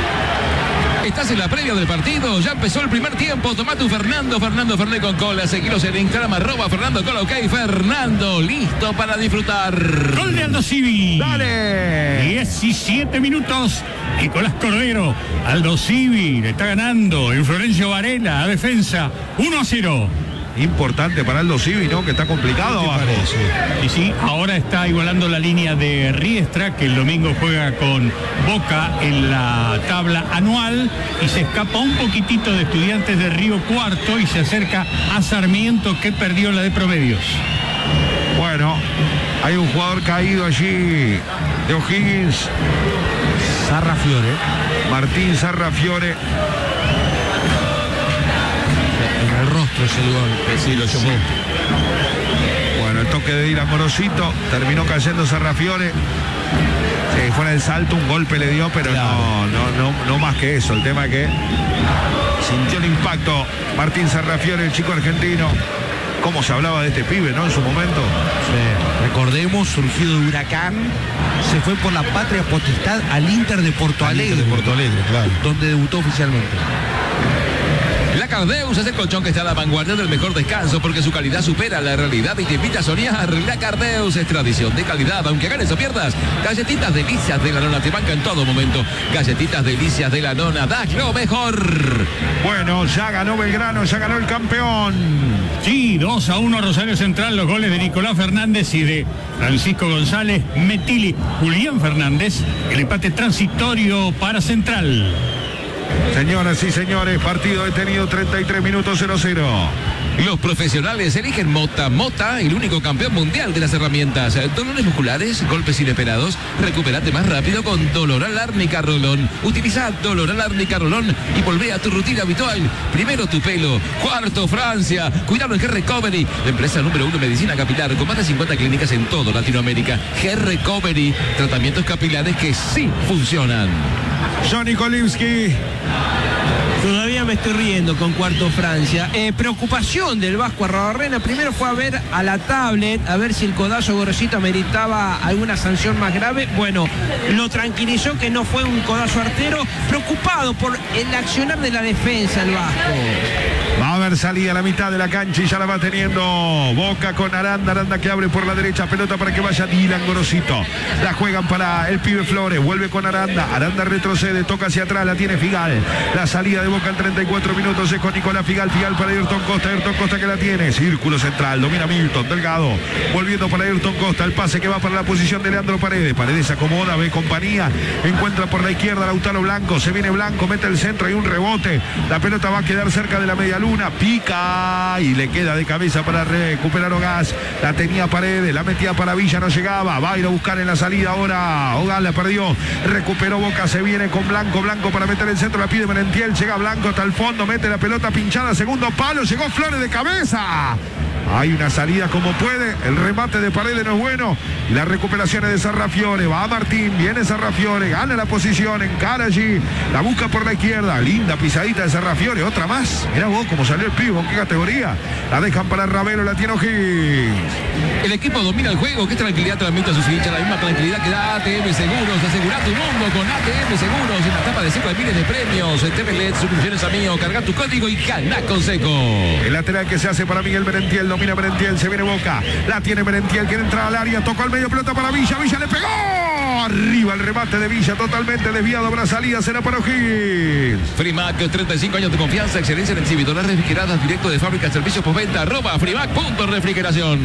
Estás en la previa del partido, ya empezó el primer tiempo. Tomate un Fernando, Fernando Fernet con cola. Seguilos en Instagram, arroba Fernando Cola, ok. Fernando, listo para disfrutar. Gol de Aldo Civi. ¡Dale! diecisiete minutos. Nicolás Cordero. Aldo Civi le está ganando en Florencio Varela a defensa. uno a cero. Importante para Aldo Civi, ¿no? Que está complicado abajo. Y sí, ahora está igualando la línea de Riestra, que el domingo juega con Boca en la tabla anual, y se escapa un poquitito de Estudiantes de Río Cuarto y se acerca a Sarmiento, que perdió la de promedios. Bueno, hay un jugador caído allí de O'Higgins. Sarrafiore. Martín Sarrafiore. El rostro es el gol. Sí, lo llamó. Bueno, el toque de Dylan Morosito, terminó cayendo Sarrafiore. Sí, fuera del salto, un golpe le dio, pero claro. no, no, no, no más que eso. El tema que sintió el impacto Martín Sarrafiore, el chico argentino. Cómo se hablaba de este pibe, ¿no? En su momento. Sí. Recordemos, surgido de Huracán, se fue por la patria potestad al Inter de Porto Alegre, de Porto Alegre, claro. donde debutó oficialmente. La Cardeus es el colchón que está a la vanguardia del mejor descanso porque su calidad supera la realidad y te invita a soñar. La Cardeus es tradición de calidad, aunque ganes o pierdas. Galletitas delicias de la nona te banca en todo momento. Galletitas delicias de la nona, das lo mejor. Bueno, ya ganó Belgrano, ya ganó el campeón. Sí, dos a uno Rosario Central, los goles de Nicolás Fernández y de Francisco González Metili. Julián Fernández, el empate transitorio para Central. Señoras y señores, partido detenido, treinta y tres minutos, cero cero. Los profesionales eligen Mota. Mota, el único campeón mundial de las herramientas. Dolores musculares, golpes inesperados. Recupérate más rápido con Doloral Árnica Rolón. Utiliza Doloral Árnica Rolón y volvé a tu rutina habitual. Primero tu pelo. Cuarto, Francia. Cuidado en G-Recovery, la empresa número uno en medicina capilar, con más de cincuenta clínicas en toda Latinoamérica. G-Recovery, tratamientos capilares que sí funcionan. Johnny Kolimski. Todavía me estoy riendo con Cuarto Francia. Eh, preocupación del Vasco Arrobarrena. Primero fue a ver a la tablet, a ver si el codazo Gorosito meritaba alguna sanción más grave. Bueno, lo tranquilizó que no fue un codazo artero. Preocupado por el accionar de la defensa el Vasco. Va a primer salida a la mitad de la cancha y ya la va teniendo Boca con Aranda. Aranda que abre por la derecha, pelota para que vaya Dylan Gorosito. La juegan para el pibe Flores, vuelve con Aranda. Aranda retrocede, toca hacia atrás, la tiene Figal. La salida de Boca en treinta y cuatro minutos es con Nicolás Figal. Figal para Ayrton Costa, Ayrton Costa que la tiene. Círculo central, domina Milton, Delgado. Volviendo para Ayrton Costa, el pase que va para la posición de Leandro Paredes. Paredes acomoda, ve compañía. Encuentra por la izquierda Lautaro Blanco. Se viene Blanco, mete el centro, hay un rebote. La pelota va a quedar cerca de la media luna. Pica y le queda de cabeza para recuperar Ogaz. La tenía Paredes, la metía para Villa, no llegaba. Va a ir a buscar en la salida ahora. Ogaz la perdió. Recuperó Boca, se viene con Blanco. Blanco para meter el centro, la pide Merentiel. Llega Blanco hasta el fondo, mete la pelota pinchada. Segundo palo, llegó Flores de cabeza. Hay una salida como puede, el remate de Paredes no es bueno y la recuperación es de Sarrafiore. Va Martín, viene Sarrafiore, gana la posición, encara allí, la busca por la izquierda, linda pisadita de Sarrafiore, otra más. Mirá vos cómo salió el pivo, ¿en qué categoría? La dejan para Ravelo, la tiene O'Higgins. El equipo domina el juego, qué tranquilidad transmite a sus hinchas, la misma tranquilidad que da A T M Seguros. Asegura tu mundo con A T M Seguros, en la etapa de cinco de miles de premios. T V L E D, suscripciones a mío, carga tu código y gana con Seco. El lateral que se hace para Miguel Merentiel, domina Merentiel, se viene Boca, la tiene Merentiel, quiere entrar al área, tocó al medio, pelota para Villa, Villa le pegó, arriba el remate de Villa, totalmente desviado para salida, será para O'Higgins. Frimac, treinta y cinco años de confianza, excelencia en exhibidores refrigeradas, directo de fábrica, servicios postventa, arroba frimac punto refrigeración.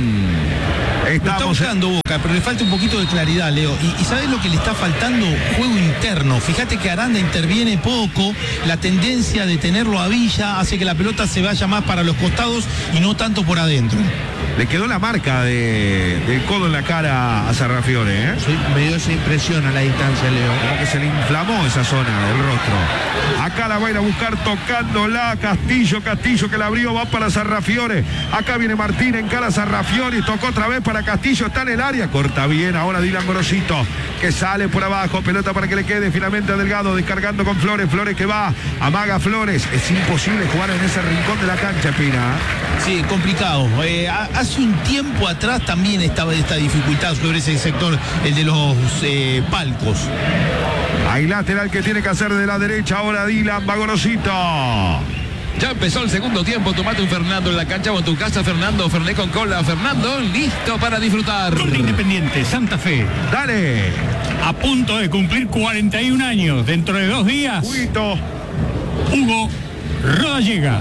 Está buscando Boca, pero le falta un poquito de claridad, Leo. Y, y ¿sabes lo que le está faltando? Juego interno. Fíjate que Aranda interviene poco. La tendencia de tenerlo a Villa hace que la pelota se vaya más para los costados y no tanto por adentro. Le quedó la marca de, del codo en la cara a Sarrafiore, ¿eh? Sí, me dio esa impresión a la distancia, Leo. Como que se le inflamó esa zona del rostro. Acá la va a ir a buscar tocándola Castillo, Castillo que la abrió, va para Sarrafiore. Acá viene Martín, encara a Sarrafiore y tocó otra vez para Castillo, está en el área, corta bien, ahora Dylan Gorosito, que sale por abajo, pelota para que le quede finalmente a Delgado, descargando con Flores, Flores que va, amaga Flores, es imposible jugar en ese rincón de la cancha, Espina. Sí, complicado. Eh, hace un tiempo atrás también estaba esta dificultad sobre ese sector, el de los eh, palcos. Hay lateral que tiene que hacer de la derecha, ahora Dylan va Gorosito. Ya empezó el segundo tiempo, tomate un Fernando en la cancha o en tu casa, Fernando, Ferné con cola, Fernando, listo para disfrutar. Gol de Independiente, Santa Fe. Dale. A punto de cumplir cuarenta y un años, dentro de dos días. Huguito. Hugo Rodallega.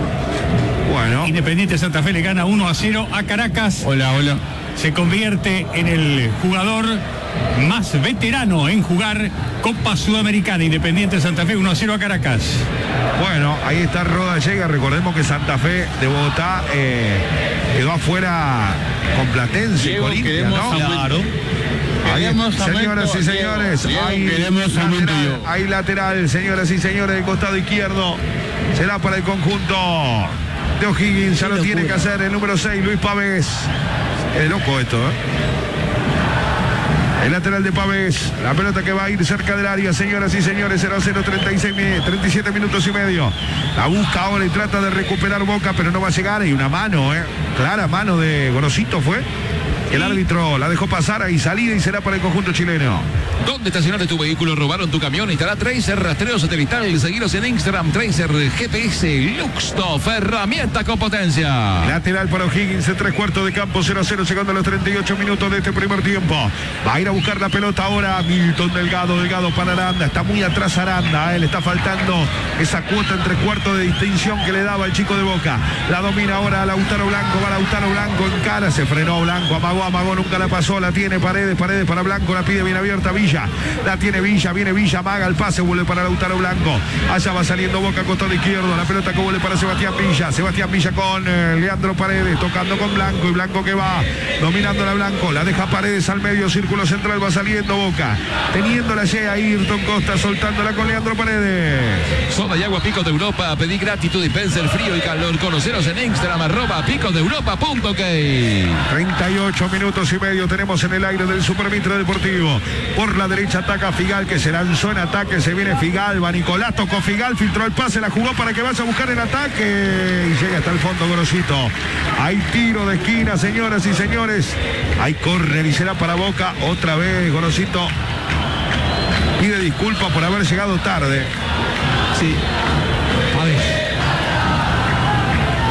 Bueno. Independiente Santa Fe le gana uno a cero a Caracas. Hola, hola. Se convierte en el jugador más veterano en jugar Copa Sudamericana. Independiente Santa Fe uno a cero a Caracas. Bueno, ahí está Rodallega. Recordemos que Santa Fe de Bogotá eh, quedó afuera con Platense, Diego, Corinthians, ¿no? aumento. Claro. Ahí, Queremos señoras aumento, y señores, Diego, hay queremos aumento, lateral, Diego. hay lateral, señoras y señores, del costado izquierdo. Será para el conjunto de O'Higgins. Ya lo tiene que hacer el número seis, Luis Pavés. Es loco esto, ¿eh? El lateral de Pavés, la pelota que va a ir cerca del área, señoras y señores, cero a cero, treinta y seis, treinta y siete minutos y medio. La busca ahora y trata de recuperar Boca, pero no va a llegar. Hay una mano, ¿eh? Clara mano de Gorosito fue. El árbitro la dejó pasar, ahí salida y será para el conjunto chileno. ¿Dónde estacionaste tu vehículo? ¿Robaron tu camión? Instala Tracer, rastreo satelital. Seguiros en Instagram, Tracer, G P S, Luxtof, herramienta con potencia. Lateral para O'Higgins, en tres cuartos de campo, cero a cero, llegando a los treinta y ocho minutos de este primer tiempo. Va a ir a buscar la pelota ahora Milton Delgado, Delgado para Aranda. Está muy atrás Aranda, ¿eh? Le está faltando esa cuota en tres cuartos de distinción que le daba el chico de Boca. La domina ahora Lautaro Blanco, va Lautaro Blanco en cara, se frenó Blanco, amagó, amagó, nunca la pasó, la tiene Paredes, Paredes para Blanco, la pide bien abierta Villa. La tiene Villa, viene Villa, amaga el pase, vuelve para Lautaro Blanco. Allá va saliendo Boca, costado izquierdo. La pelota que vuelve para Sebastián Villa. Sebastián Villa con eh, Leandro Paredes, tocando con Blanco. Y Blanco que va dominando la Blanco. La deja Paredes al medio, círculo central, va saliendo Boca. Teniéndola llega Ayrton Costa, soltándola con Leandro Paredes. Soda y agua Picos de Europa. Pedí gratitud y dispenser frío y calor. Conoceros en Instagram, arroba picos de europa punto ok. treinta y ocho minutos y medio tenemos en el aire del Super Mitre Deportivo. Por la derecha ataca Figal, que se lanzó en ataque, se viene Figal, va Nicolás, tocó Figal, filtró el pase, la jugó para que vaya a buscar el ataque y llega hasta el fondo Gorosito. Hay tiro de esquina, señoras y señores, hay córner y será para Boca, otra vez Gorosito pide disculpas por haber llegado tarde. Sí. A ver.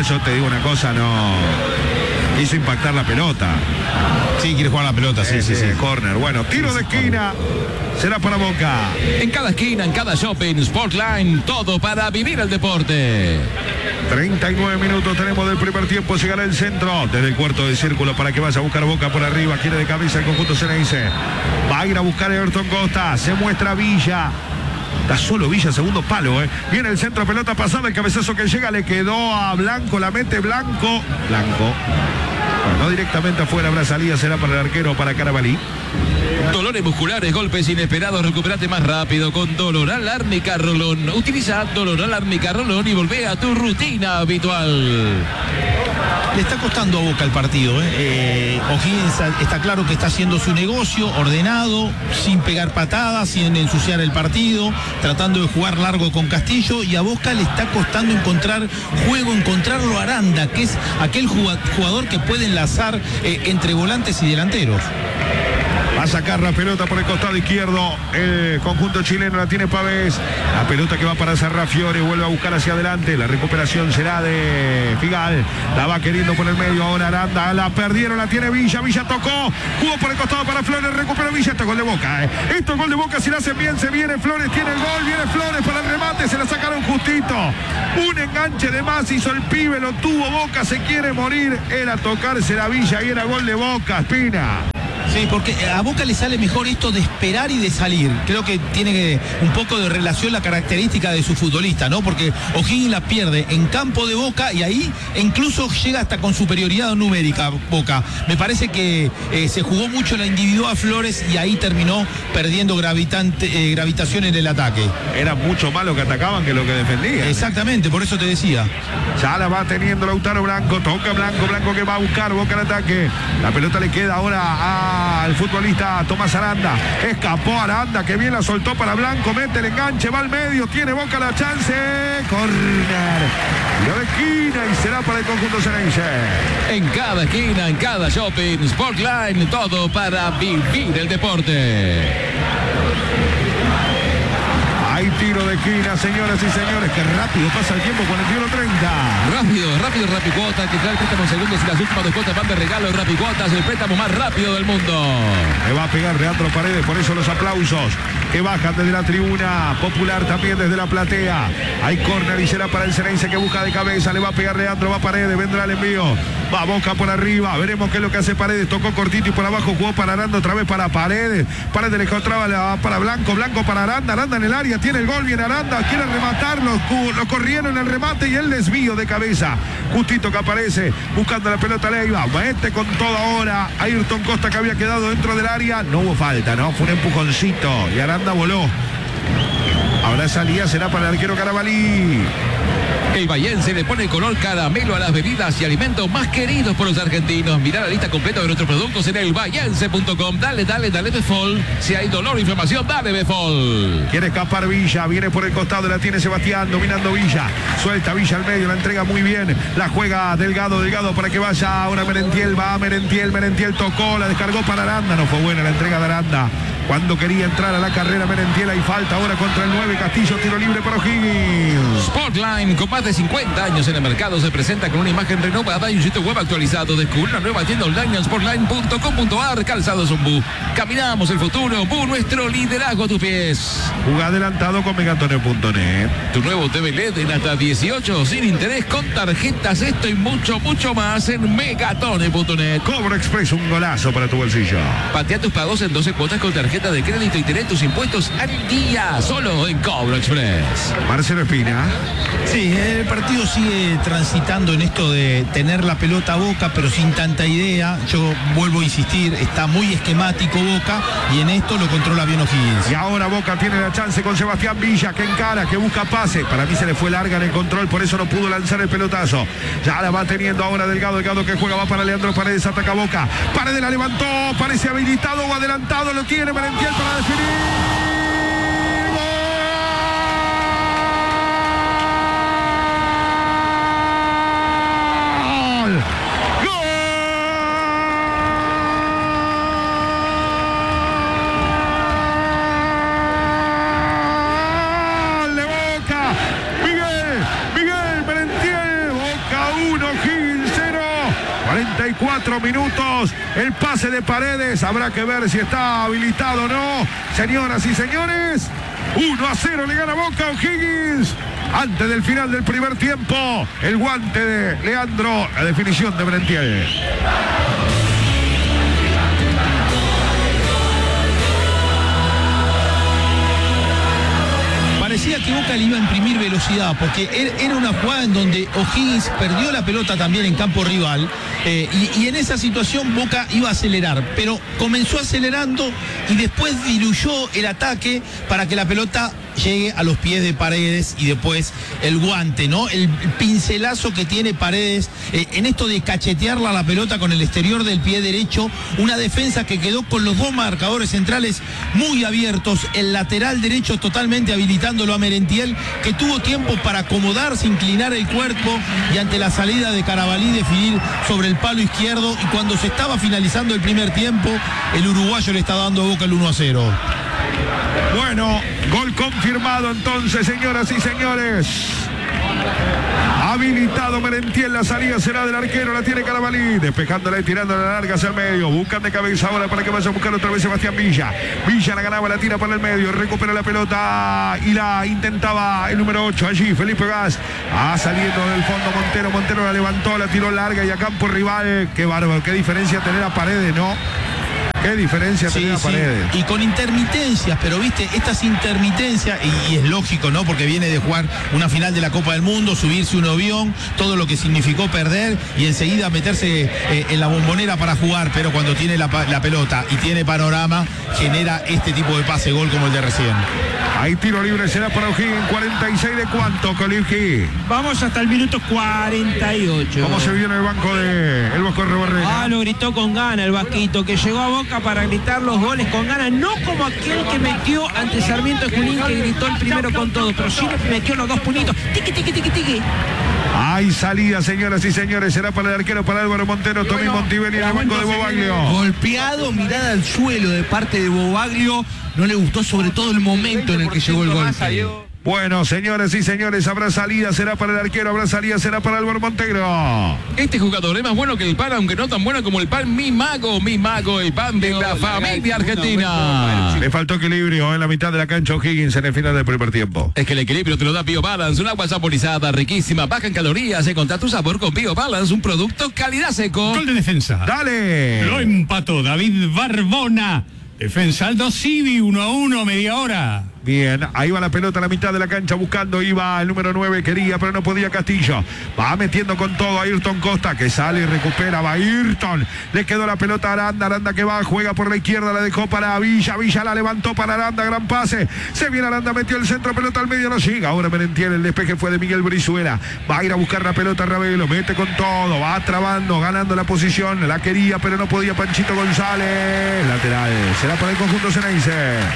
igual yo te digo una cosa, no hizo impactar la pelota. Sí, quiere jugar la pelota, sí, sí, sí. Corner. Bueno, tiro de esquina. Será para Boca. En cada esquina, en cada shopping, Sportline, todo para vivir el deporte. treinta y nueve minutos tenemos del primer tiempo. Llegará el centro desde el cuarto de círculo para que vaya a buscar Boca por arriba. Quiere de cabeza el conjunto Ceneice. Va a ir a buscar a Everton Costa. Se muestra Villa. Está solo Villa, segundo palo, ¿eh? Viene el centro, pelota pasada, el cabezazo que llega le quedó a Blanco, la mete Blanco. Blanco. Bueno, no directamente afuera, habrá salida, será para el arquero, para Carabalí. Dolores musculares, golpes inesperados, recuperate más rápido con Doloral Árnica Rolón. Utiliza Doloral Árnica Rolón y volvé a tu rutina habitual. Le está costando a Boca el partido, ¿eh? Eh, O'Higgins está claro que está haciendo su negocio, ordenado, sin pegar patadas, sin ensuciar el partido, tratando de jugar largo con Castillo, y a Boca le está costando encontrar juego, encontrarlo a Aranda, que es aquel jugador que puede enlazar eh, entre volantes y delanteros. Va a sacar la pelota por el costado izquierdo. El conjunto chileno la tiene Pavés. La pelota que va para Sarrafiore. Vuelve a buscar hacia adelante. La recuperación será de Figal. La va queriendo por el medio. Ahora Aranda. La perdieron. La tiene Villa. Villa tocó. Jugó por el costado para Flores. Recupera Villa. Esto es gol de Boca. Eh. Esto es gol de Boca. Si lo hacen bien, se viene Flores. Tiene el gol. Viene Flores para el remate. Se la sacaron justito. Un enganche de más. Hizo el pibe. Lo tuvo Boca. Se quiere morir. Era tocarse la Villa. Y era gol de Boca. Espina. Sí, porque a Boca le sale mejor esto de esperar y de salir. Creo que tiene que, un poco de relación la característica de su futbolista, ¿no? Porque O'Higgins la pierde en campo de Boca y ahí incluso llega hasta con superioridad numérica Boca. Me parece que eh, se jugó mucho la individual Flores y ahí terminó perdiendo gravitante, eh, gravitación en el ataque. Era mucho más lo que atacaban que lo que defendían. Exactamente, por eso te decía. Ya la va teniendo Lautaro Blanco, toca Blanco, Blanco que va a buscar Boca al ataque. La pelota le queda ahora a al futbolista Tomás Aranda. Escapó Aranda, que bien la soltó para Blanco, mete el enganche, va al medio, tiene Boca la chance. Corner. Tiro de esquina y será para el conjunto Ceneice. En cada esquina, en cada shopping, Sportline, todo para vivir el deporte. Hay tiro de esquina, señoras y señores. Qué rápido pasa el tiempo con el tiro treinta. Rápido, rápido, Rapicuotas, que trae el préstamo en segundos y las últimas dos cuotas van de regalo. Rapicuotas, el préstamo más rápido del mundo. Le va a pegar Leandro Paredes, por eso los aplausos que bajan desde la tribuna popular, también desde la platea. Hay córner y será para el Ceneice, que busca de cabeza. Le va a pegar Leandro, va Paredes, vendrá el envío. Va Boca por arriba, veremos qué es lo que hace Paredes. Tocó cortito y por abajo jugó para Aranda, otra vez para Paredes. Paredes le encontraba la, para Blanco, Blanco para Aranda. Aranda en el área, tiene el gol, viene Aranda, quiere rematarlo, lo corrieron en el remate y el desvío de cabeza. Justito que aparece, buscando la pelota Leiva. Mete con toda hora. Ayrton Costa, que había quedado dentro del área. No hubo falta, ¿no? Fue un empujoncito y Aranda voló. Ahora salía, será para el arquero Carabalí. El Bahiense le pone color caramelo a las bebidas y alimentos más queridos por los argentinos. Mirá la lista completa de nuestros productos en el bahiense punto com. Dale, dale, dale Befol. Si hay dolor o inflamación, dale Befol. Quiere escapar Villa, viene por el costado, la tiene Sebastián, dominando Villa. Suelta Villa al medio, la entrega muy bien. La juega Delgado, Delgado para que vaya ahora Merentiel. Va Merentiel, Merentiel tocó, la descargó para Aranda. No fue buena la entrega de Aranda. Cuando quería entrar a la carrera Merentiel, hay falta ahora contra el nueve Castillo, tiro libre para O'Higgins. Sportline, con más de cincuenta años en el mercado, se presenta con una imagen renovada y un sitio web actualizado. Descubre una nueva tienda online en sportline punto com punto ar. Calzados Zumbú. Caminamos el futuro. Bu, nuestro liderazgo a tus pies. Juega adelantado con megatone punto net. Tu nuevo T V L E D en hasta dieciocho sin interés con tarjetas. Esto y mucho, mucho más en megatone punto net. Cobro Express, un golazo para tu bolsillo. Patea tus pagos en doce cuotas con tarjeta de crédito y tener tus impuestos al día. Solo en Cobro Express. Marcelo Espina. Sí, el partido sigue transitando en esto de tener la pelota a Boca, pero sin tanta idea. Yo vuelvo a insistir, está muy esquemático Boca y en esto lo controla bien O'Higgins. Y ahora Boca tiene la chance con Sebastián Villa, que encara, que busca pase. Para mí se le fue larga en el control, por eso no pudo lanzar el pelotazo. Ya la va teniendo ahora Delgado, Delgado que juega, va para Leandro Paredes, ataca Boca. Paredes la levantó, parece habilitado o adelantado, lo tiene Merentiel para definir. cuatro minutos. El pase de Paredes. Habrá que ver si está habilitado o no. Señoras y señores, uno a cero le gana Boca O'Higgins. Antes del final del primer tiempo, el guante de Leandro, la definición de Merentiel. Parecía que Boca le iba a imprimir velocidad, porque era una jugada en donde O'Higgins perdió la pelota también en campo rival, eh, y, y en esa situación Boca iba a acelerar, pero comenzó acelerando y después diluyó el ataque para que la pelota llegue a los pies de Paredes y después el guante, ¿no? El pincelazo que tiene Paredes eh, en esto de cachetearla la pelota con el exterior del pie derecho, una defensa que quedó con los dos marcadores centrales muy abiertos, el lateral derecho totalmente habilitándolo a Merentiel, que tuvo tiempo para acomodarse, inclinar el cuerpo y ante la salida de Carabalí definir sobre el palo izquierdo, y cuando se estaba finalizando el primer tiempo, el uruguayo le está dando a Boca el uno a cero. Bueno, gol confirmado entonces, señoras y señores. Habilitado Merentiel, la salida será del arquero, la tiene Carabalí, despejándola y tirándola larga hacia el medio, buscan de cabeza ahora para que vaya a buscar otra vez Sebastián Villa. Villa la ganaba, la tira para el medio, recupera la pelota y la intentaba el número ocho allí, Felipe Gas, ah, saliendo del fondo Montero, Montero la levantó, la tiró larga y a campo rival. Qué bárbaro, qué diferencia tener a Paredes, ¿no? Qué diferencia sí, tenía sí. Paredes. Y con intermitencias, pero viste, estas intermitencias, y, y es lógico, ¿no? Porque viene de jugar una final de la Copa del Mundo, subirse un avión, todo lo que significó perder y enseguida meterse eh, en la bombonera para jugar, pero cuando tiene la, la pelota y tiene panorama, genera este tipo de pase gol como el de recién. Hay tiro libre, será para O'Higgins. ¿cuarenta y seis de cuánto, Colivki? Vamos hasta el minuto cuarenta y ocho. ¿Cómo se vio en el banco de el Bosco Reborrega? Ah, lo gritó con gana el Vasquito, que llegó a Boca para gritar los goles con gana, no como aquel que metió ante Sarmiento de Junín, que gritó el primero con todo, pero sí metió los dos punitos. Tiqui, tiqui, tiqui, tiqui. Hay salida, señoras y señores. Será para el arquero, para Álvaro Montero. Tommy Montivelli en el banco de Bobaglio. Golpeado, mirada al suelo de parte de Bobaglio. No le gustó sobre todo el momento en el que llegó el golpe. Bueno, señores y señores, habrá salida, será para el arquero, habrá salida, será para Álvaro Montero. Este jugador es más bueno que el pan, aunque no tan bueno como el pan Mi Mago, Mi Mago, el pan de la familia argentina. Le faltó equilibrio en la mitad de la cancha O'Higgins en el final del primer tiempo. Es que el equilibrio te lo da Bio Balance, un agua saborizada, riquísima, baja en calorías. Encontrá tu sabor con Bio Balance, un producto calidad seco. Gol de defensa. ¡Dale! Lo empató David Barbona. Defensa Aldo Civi, uno a uno, media hora. Bien, ahí va la pelota a la mitad de la cancha buscando, iba el número nueve, quería, pero no podía Castillo. Va metiendo con todo a Ayrton Costa, que sale y recupera, va Ayrton. Le quedó la pelota a Aranda, Aranda que va, juega por la izquierda, la dejó para Villa, Villa la levantó para Aranda, gran pase. Se viene Aranda, metió el centro, pelota al medio, no llega. Ahora Merentiel, el despeje fue de Miguel Brizuela. Va a ir a buscar la pelota Ravelo, mete con todo, va trabando, ganando la posición, la quería, pero no podía Panchito González. Lateral, será para el conjunto ceneice.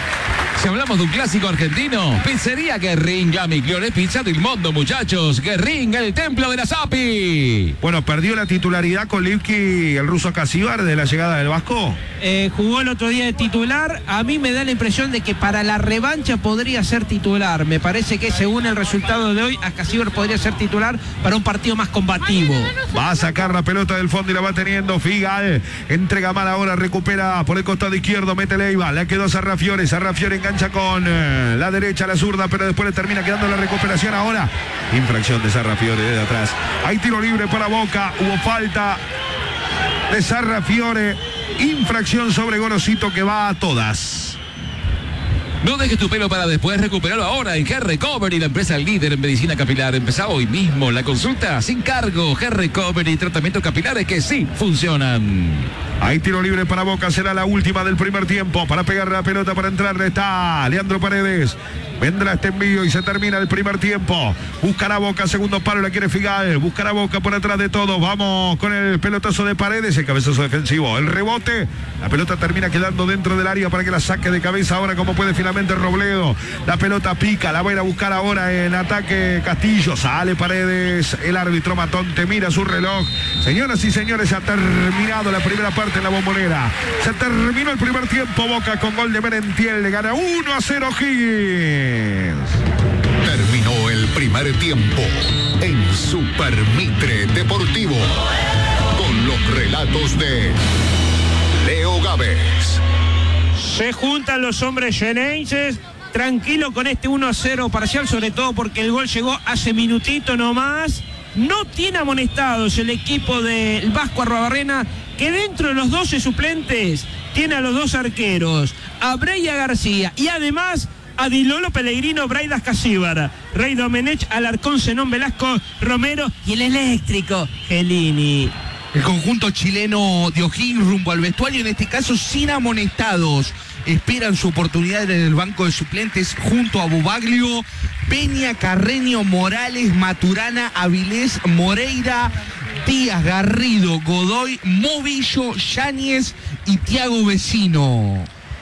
Si hablamos de un clásico argentino, Pizzería Guerrín, la migliore pizza del mundo, muchachos. Guerrín, el templo de la Sapi. Bueno, perdió la titularidad con Lipki, el ruso Casíbar, de la llegada del Vasco. Eh, jugó el otro día de titular. A mí me da la impresión de que para la revancha podría ser titular. Me parece que según el resultado de hoy, Casíbar podría ser titular para un partido más combativo. Va a sacar la pelota del fondo y la va teniendo Figal. Entrega mal ahora, recupera por el costado izquierdo, mete Leiva. Le quedó Sarrafiore, Sarrafiore engancha con eh, la derecha, la zurda, pero después le termina quedando la recuperación ahora. Infracción de Sarrafiore desde atrás. Hay tiro libre para Boca. Hubo falta de Sarrafiore. Infracción sobre Gorosito que va a todas. No dejes tu pelo para después, recuperarlo ahora en Hair Recovery, la empresa líder en medicina capilar. Empezá hoy mismo la consulta sin cargo. Hair Recovery, tratamientos capilares que sí funcionan. Hay tiro libre para Boca, será la última del primer tiempo. Para pegar la pelota, para entrarle está Leandro Paredes. Vendrá este envío y se termina el primer tiempo. Buscará Boca, segundo palo, la quiere Figal. Buscará Boca por atrás de todo. Vamos con el pelotazo de Paredes, el cabezazo defensivo. El rebote, la pelota termina quedando dentro del área para que la saque de cabeza ahora como puede finalmente Robledo. La pelota pica, la va a ir a buscar ahora en ataque Castillo. Sale Paredes, el árbitro Matonte mira su reloj. Señoras y señores, se ha terminado la primera parte en la Bombonera. Se terminó el primer tiempo. Boca con gol de Merentiel le gana uno a cero Higgins. Terminó el primer tiempo en Super Mitre Deportivo con los Relatos de Leo Gávez. Se juntan los hombres xeneises, tranquilo con este uno a cero parcial, sobre todo porque el gol llegó hace minutito nomás. No tiene amonestados el equipo del Vasco Arruabarrena, que dentro de los doce suplentes tiene a los dos arqueros, a Breya García y además a Dilolo Pellegrino, Braidas Casíbar, Rey Domenech, Alarcón, Zenón Velasco, Romero y el eléctrico Gelini. El conjunto chileno de O'Higgins rumbo al vestuario, en este caso sin amonestados. Esperan su oportunidad en el banco de suplentes junto a Bubaglio, Peña, Carreño, Morales, Maturana, Avilés, Moreira, Díaz, Garrido, Godoy, Movillo, Yáñez y Tiago Vecino.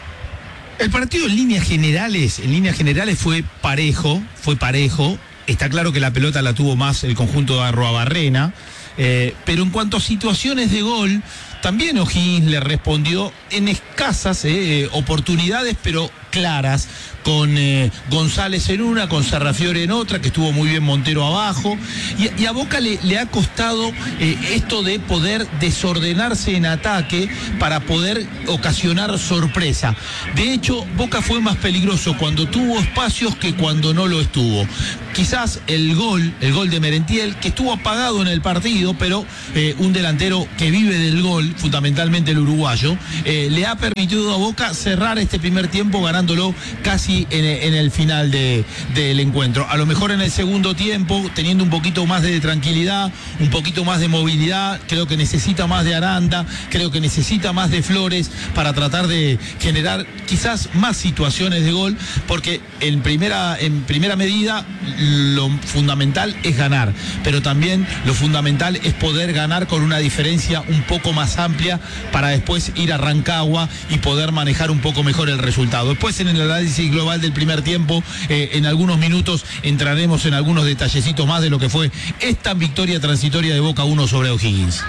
El partido en líneas generales, en líneas generales fue parejo, fue parejo. Está claro que la pelota la tuvo más el conjunto de Arruabarrena, eh, pero en cuanto a situaciones de gol, también O'Higgins le respondió en escasas eh, oportunidades, pero claras, con eh, González en una, con Sarrafiore en otra, que estuvo muy bien Montero abajo, y, y a Boca le, le ha costado eh, esto de poder desordenarse en ataque para poder ocasionar sorpresa. De hecho, Boca fue más peligroso cuando tuvo espacios que cuando no lo estuvo. Quizás el gol, el gol de Merentiel, que estuvo apagado en el partido, pero eh, un delantero que vive del gol, fundamentalmente el uruguayo, eh, le ha permitido a Boca cerrar este primer tiempo ganándolo casi en, en el final de, del encuentro. A lo mejor en el segundo tiempo, teniendo un poquito más de tranquilidad, un poquito más de movilidad, creo que necesita más de Aranda, creo que necesita más de Flores para tratar de generar quizás más situaciones de gol, porque en primera, en primera medida lo fundamental es ganar, pero también lo fundamental es poder ganar con una diferencia un poco más amplia para después ir a Rancagua y poder manejar un poco mejor el resultado. Después, en el análisis global del primer tiempo, eh, en algunos minutos entraremos en algunos detallecitos más de lo que fue esta victoria transitoria de Boca uno sobre O'Higgins.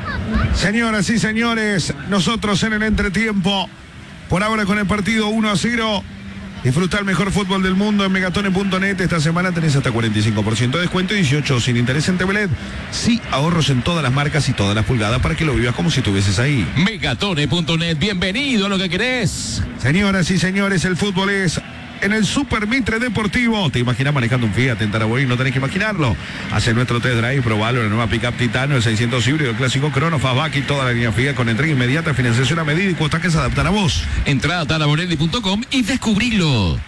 Señoras y señores, nosotros en el entretiempo, por ahora con el partido uno a cero. Disfruta el mejor fútbol del mundo en megatone punto net. Esta semana tenés hasta cuarenta y cinco por ciento de descuento y dieciocho sin interés en T V L E D. Sí, ahorros en todas las marcas y todas las pulgadas para que lo vivas como si estuvieses ahí. megatone punto net, bienvenido a lo que querés. Señoras y señores, el fútbol es en el Super Mitre Deportivo. ¿Te imaginas manejando un Fiat en Taraborí? No tenés que imaginarlo. Hace nuestro test drive, probalo, la nueva pickup Titano, el seiscientos híbrido, el clásico Crono, Fastback y toda la línea Fiat con entrega inmediata, financiación a medida y cuotas que se adaptan a vos. Entrá a taraborelli punto com y descubrilo.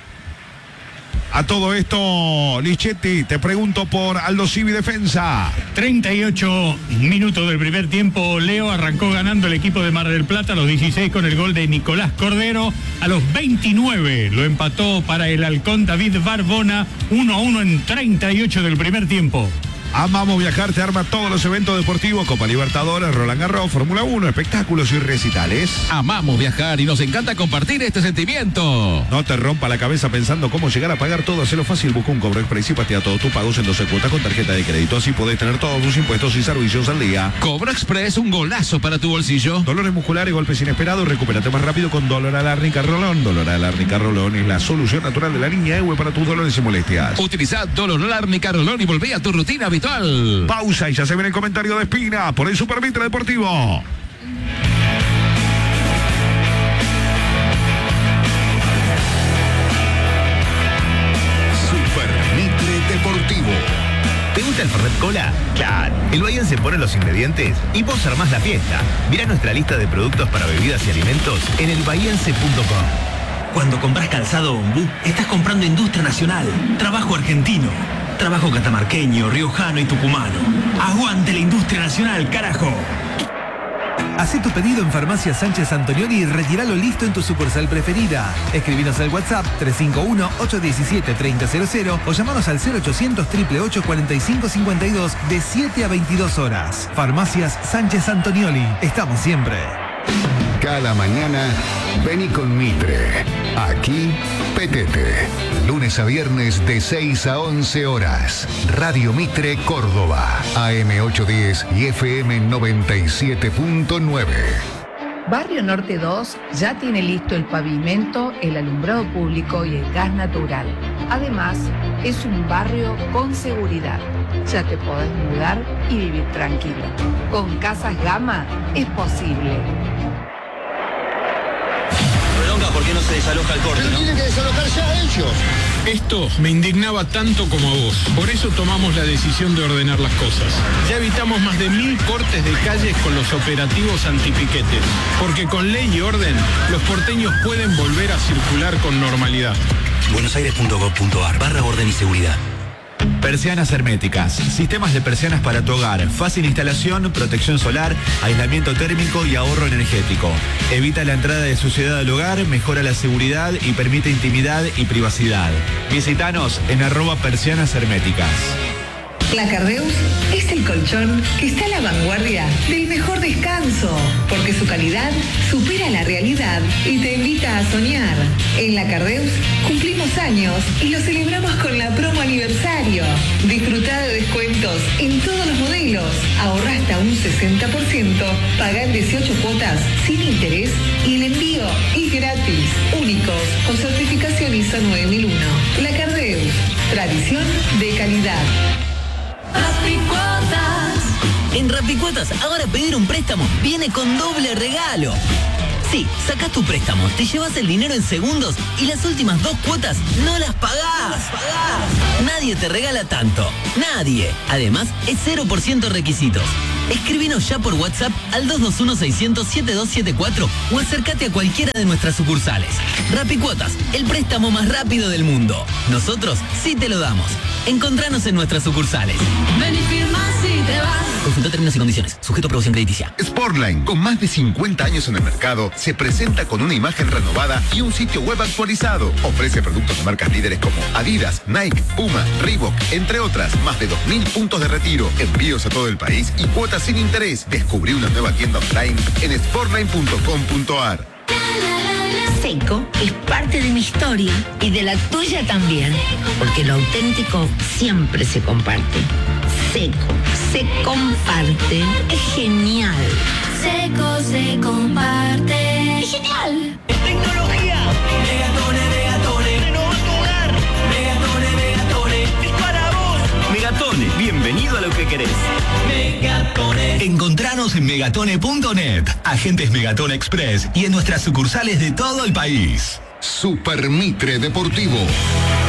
A todo esto, Lichetti, te pregunto por Aldo Civi Defensa. treinta y ocho minutos del primer tiempo. Leo arrancó ganando el equipo de Mar del Plata a los dieciséis con el gol de Nicolás Cordero. A los veintinueve lo empató para el halcón David Barbona. uno a uno en treinta y ocho del primer tiempo. Amamos Viajar te arma todos los eventos deportivos, Copa Libertadores, Roland Garros, Fórmula uno, espectáculos y recitales. Amamos viajar y nos encanta compartir este sentimiento. No te rompa la cabeza pensando cómo llegar a pagar todo. Hacelo fácil, busca un Cobro Express y patea todos tus pagos en doce cuotas con tarjeta de crédito. Así podés tener todos tus impuestos y servicios al día. Cobro Express, un golazo para tu bolsillo. Dolores musculares, golpes inesperados, recupérate más rápido con Dolor Alárnica Rolón. Dolor Alárnica Rolón es la solución natural de la línea E W E para tus dolores y molestias. Utiliza Dolor Alárnica Rolón y volvé a tu rutina habitual. Pausa y ya se viene el comentario de Espina por el Super Mitre Deportivo. Super Mitre Deportivo. ¿Te gusta el Fernet Cola? Claro. El Bayern se pone los ingredientes y vos armás la fiesta. Mirá nuestra lista de productos para bebidas y alimentos en el bahiense punto com. Cuando compras calzado Ombú, estás comprando industria nacional, trabajo argentino, trabajo catamarqueño, riojano y tucumano. ¡Aguante la industria nacional, carajo! Hacé tu pedido en Farmacia Sánchez Antonioni y retíralo listo en tu sucursal preferida. Escribinos al WhatsApp tres cinco uno, ocho uno siete, tres cero cero cero o llamanos al cero ochocientos, ocho ocho ocho, cuarenta y cinco cincuenta y dos de siete a veintidós horas. Farmacias Sánchez Antonioni. Estamos siempre. Cada mañana, vení con Mitre. Aquí, Petete. Lunes a viernes de seis a once horas. Radio Mitre Córdoba. A M ochocientos diez y F M noventa y siete punto nueve. Barrio Norte dos ya tiene listo el pavimento, el alumbrado público y el gas natural. Además, es un barrio con seguridad. Ya te podés mudar y vivir tranquilo. Con Casas Gama es posible. ¿Por qué no se desaloja el corte? Pero tienen que desalojarse a ellos. Esto me indignaba tanto como a vos. Por eso tomamos la decisión de ordenar las cosas. Ya evitamos más de mil cortes de calles con los operativos antipiquetes. Porque con ley y orden, los porteños pueden volver a circular con normalidad. buenosaires.gov.ar barra orden y seguridad. Persianas herméticas, sistemas de persianas para tu hogar, fácil instalación, protección solar, aislamiento térmico y ahorro energético. Evita la entrada de suciedad al hogar, mejora la seguridad y permite intimidad y privacidad. Visítanos en arroba persianas herméticas. La Cardeus es el colchón que está a la vanguardia del mejor descanso, porque su calidad supera la realidad y te invita a soñar. En La Cardeus cumplimos años y lo celebramos con la promo aniversario. Disfruta de descuentos en todos los modelos, ahorra hasta un sesenta por ciento, paga en dieciocho cuotas sin interés y el envío es gratis. Únicos con certificación I S O nueve mil uno. La Cardeus, tradición de calidad. Rapicuotas. En Rapicuotas, ahora pedir un préstamo viene con doble regalo. Sí, sacás tu préstamo, te llevas el dinero en segundos y las últimas dos cuotas no las pagás. No las pagás. Nadie te regala tanto. Nadie. Además, es cero por ciento requisitos. Escribinos ya por WhatsApp al dos dos uno, seiscientos, setenta y dos setenta y cuatro o acércate a cualquiera de nuestras sucursales. Rapicuotas, el préstamo más rápido del mundo. Nosotros sí te lo damos. Encontranos en nuestras sucursales. Ven y firma si te vas. Consulta términos y condiciones. Sujeto a aprobación crediticia. Sportline, con más de cincuenta años en el mercado, se presenta con una imagen renovada y un sitio web actualizado. Ofrece productos de marcas líderes como Adidas, Nike, Puma, Reebok, entre otras. Más de dos mil puntos de retiro, envíos a todo el país y cuotas sin interés. Descubrí una nueva tienda online en sportline punto com punto a r. Seco es parte de mi historia y de la tuya también, porque lo auténtico siempre se comparte. Seco, se comparte, es genial. Seco se comparte. Es genial. Tecnología. Megatone, Megatone. Renova tu hogar. Megatone, Megatone. Es para vos. Megatone, bienvenido a lo que querés. Megatone. Encontranos en megatone punto net, agentes Megatone Express y en nuestras sucursales de todo el país. Super Mitre Deportivo.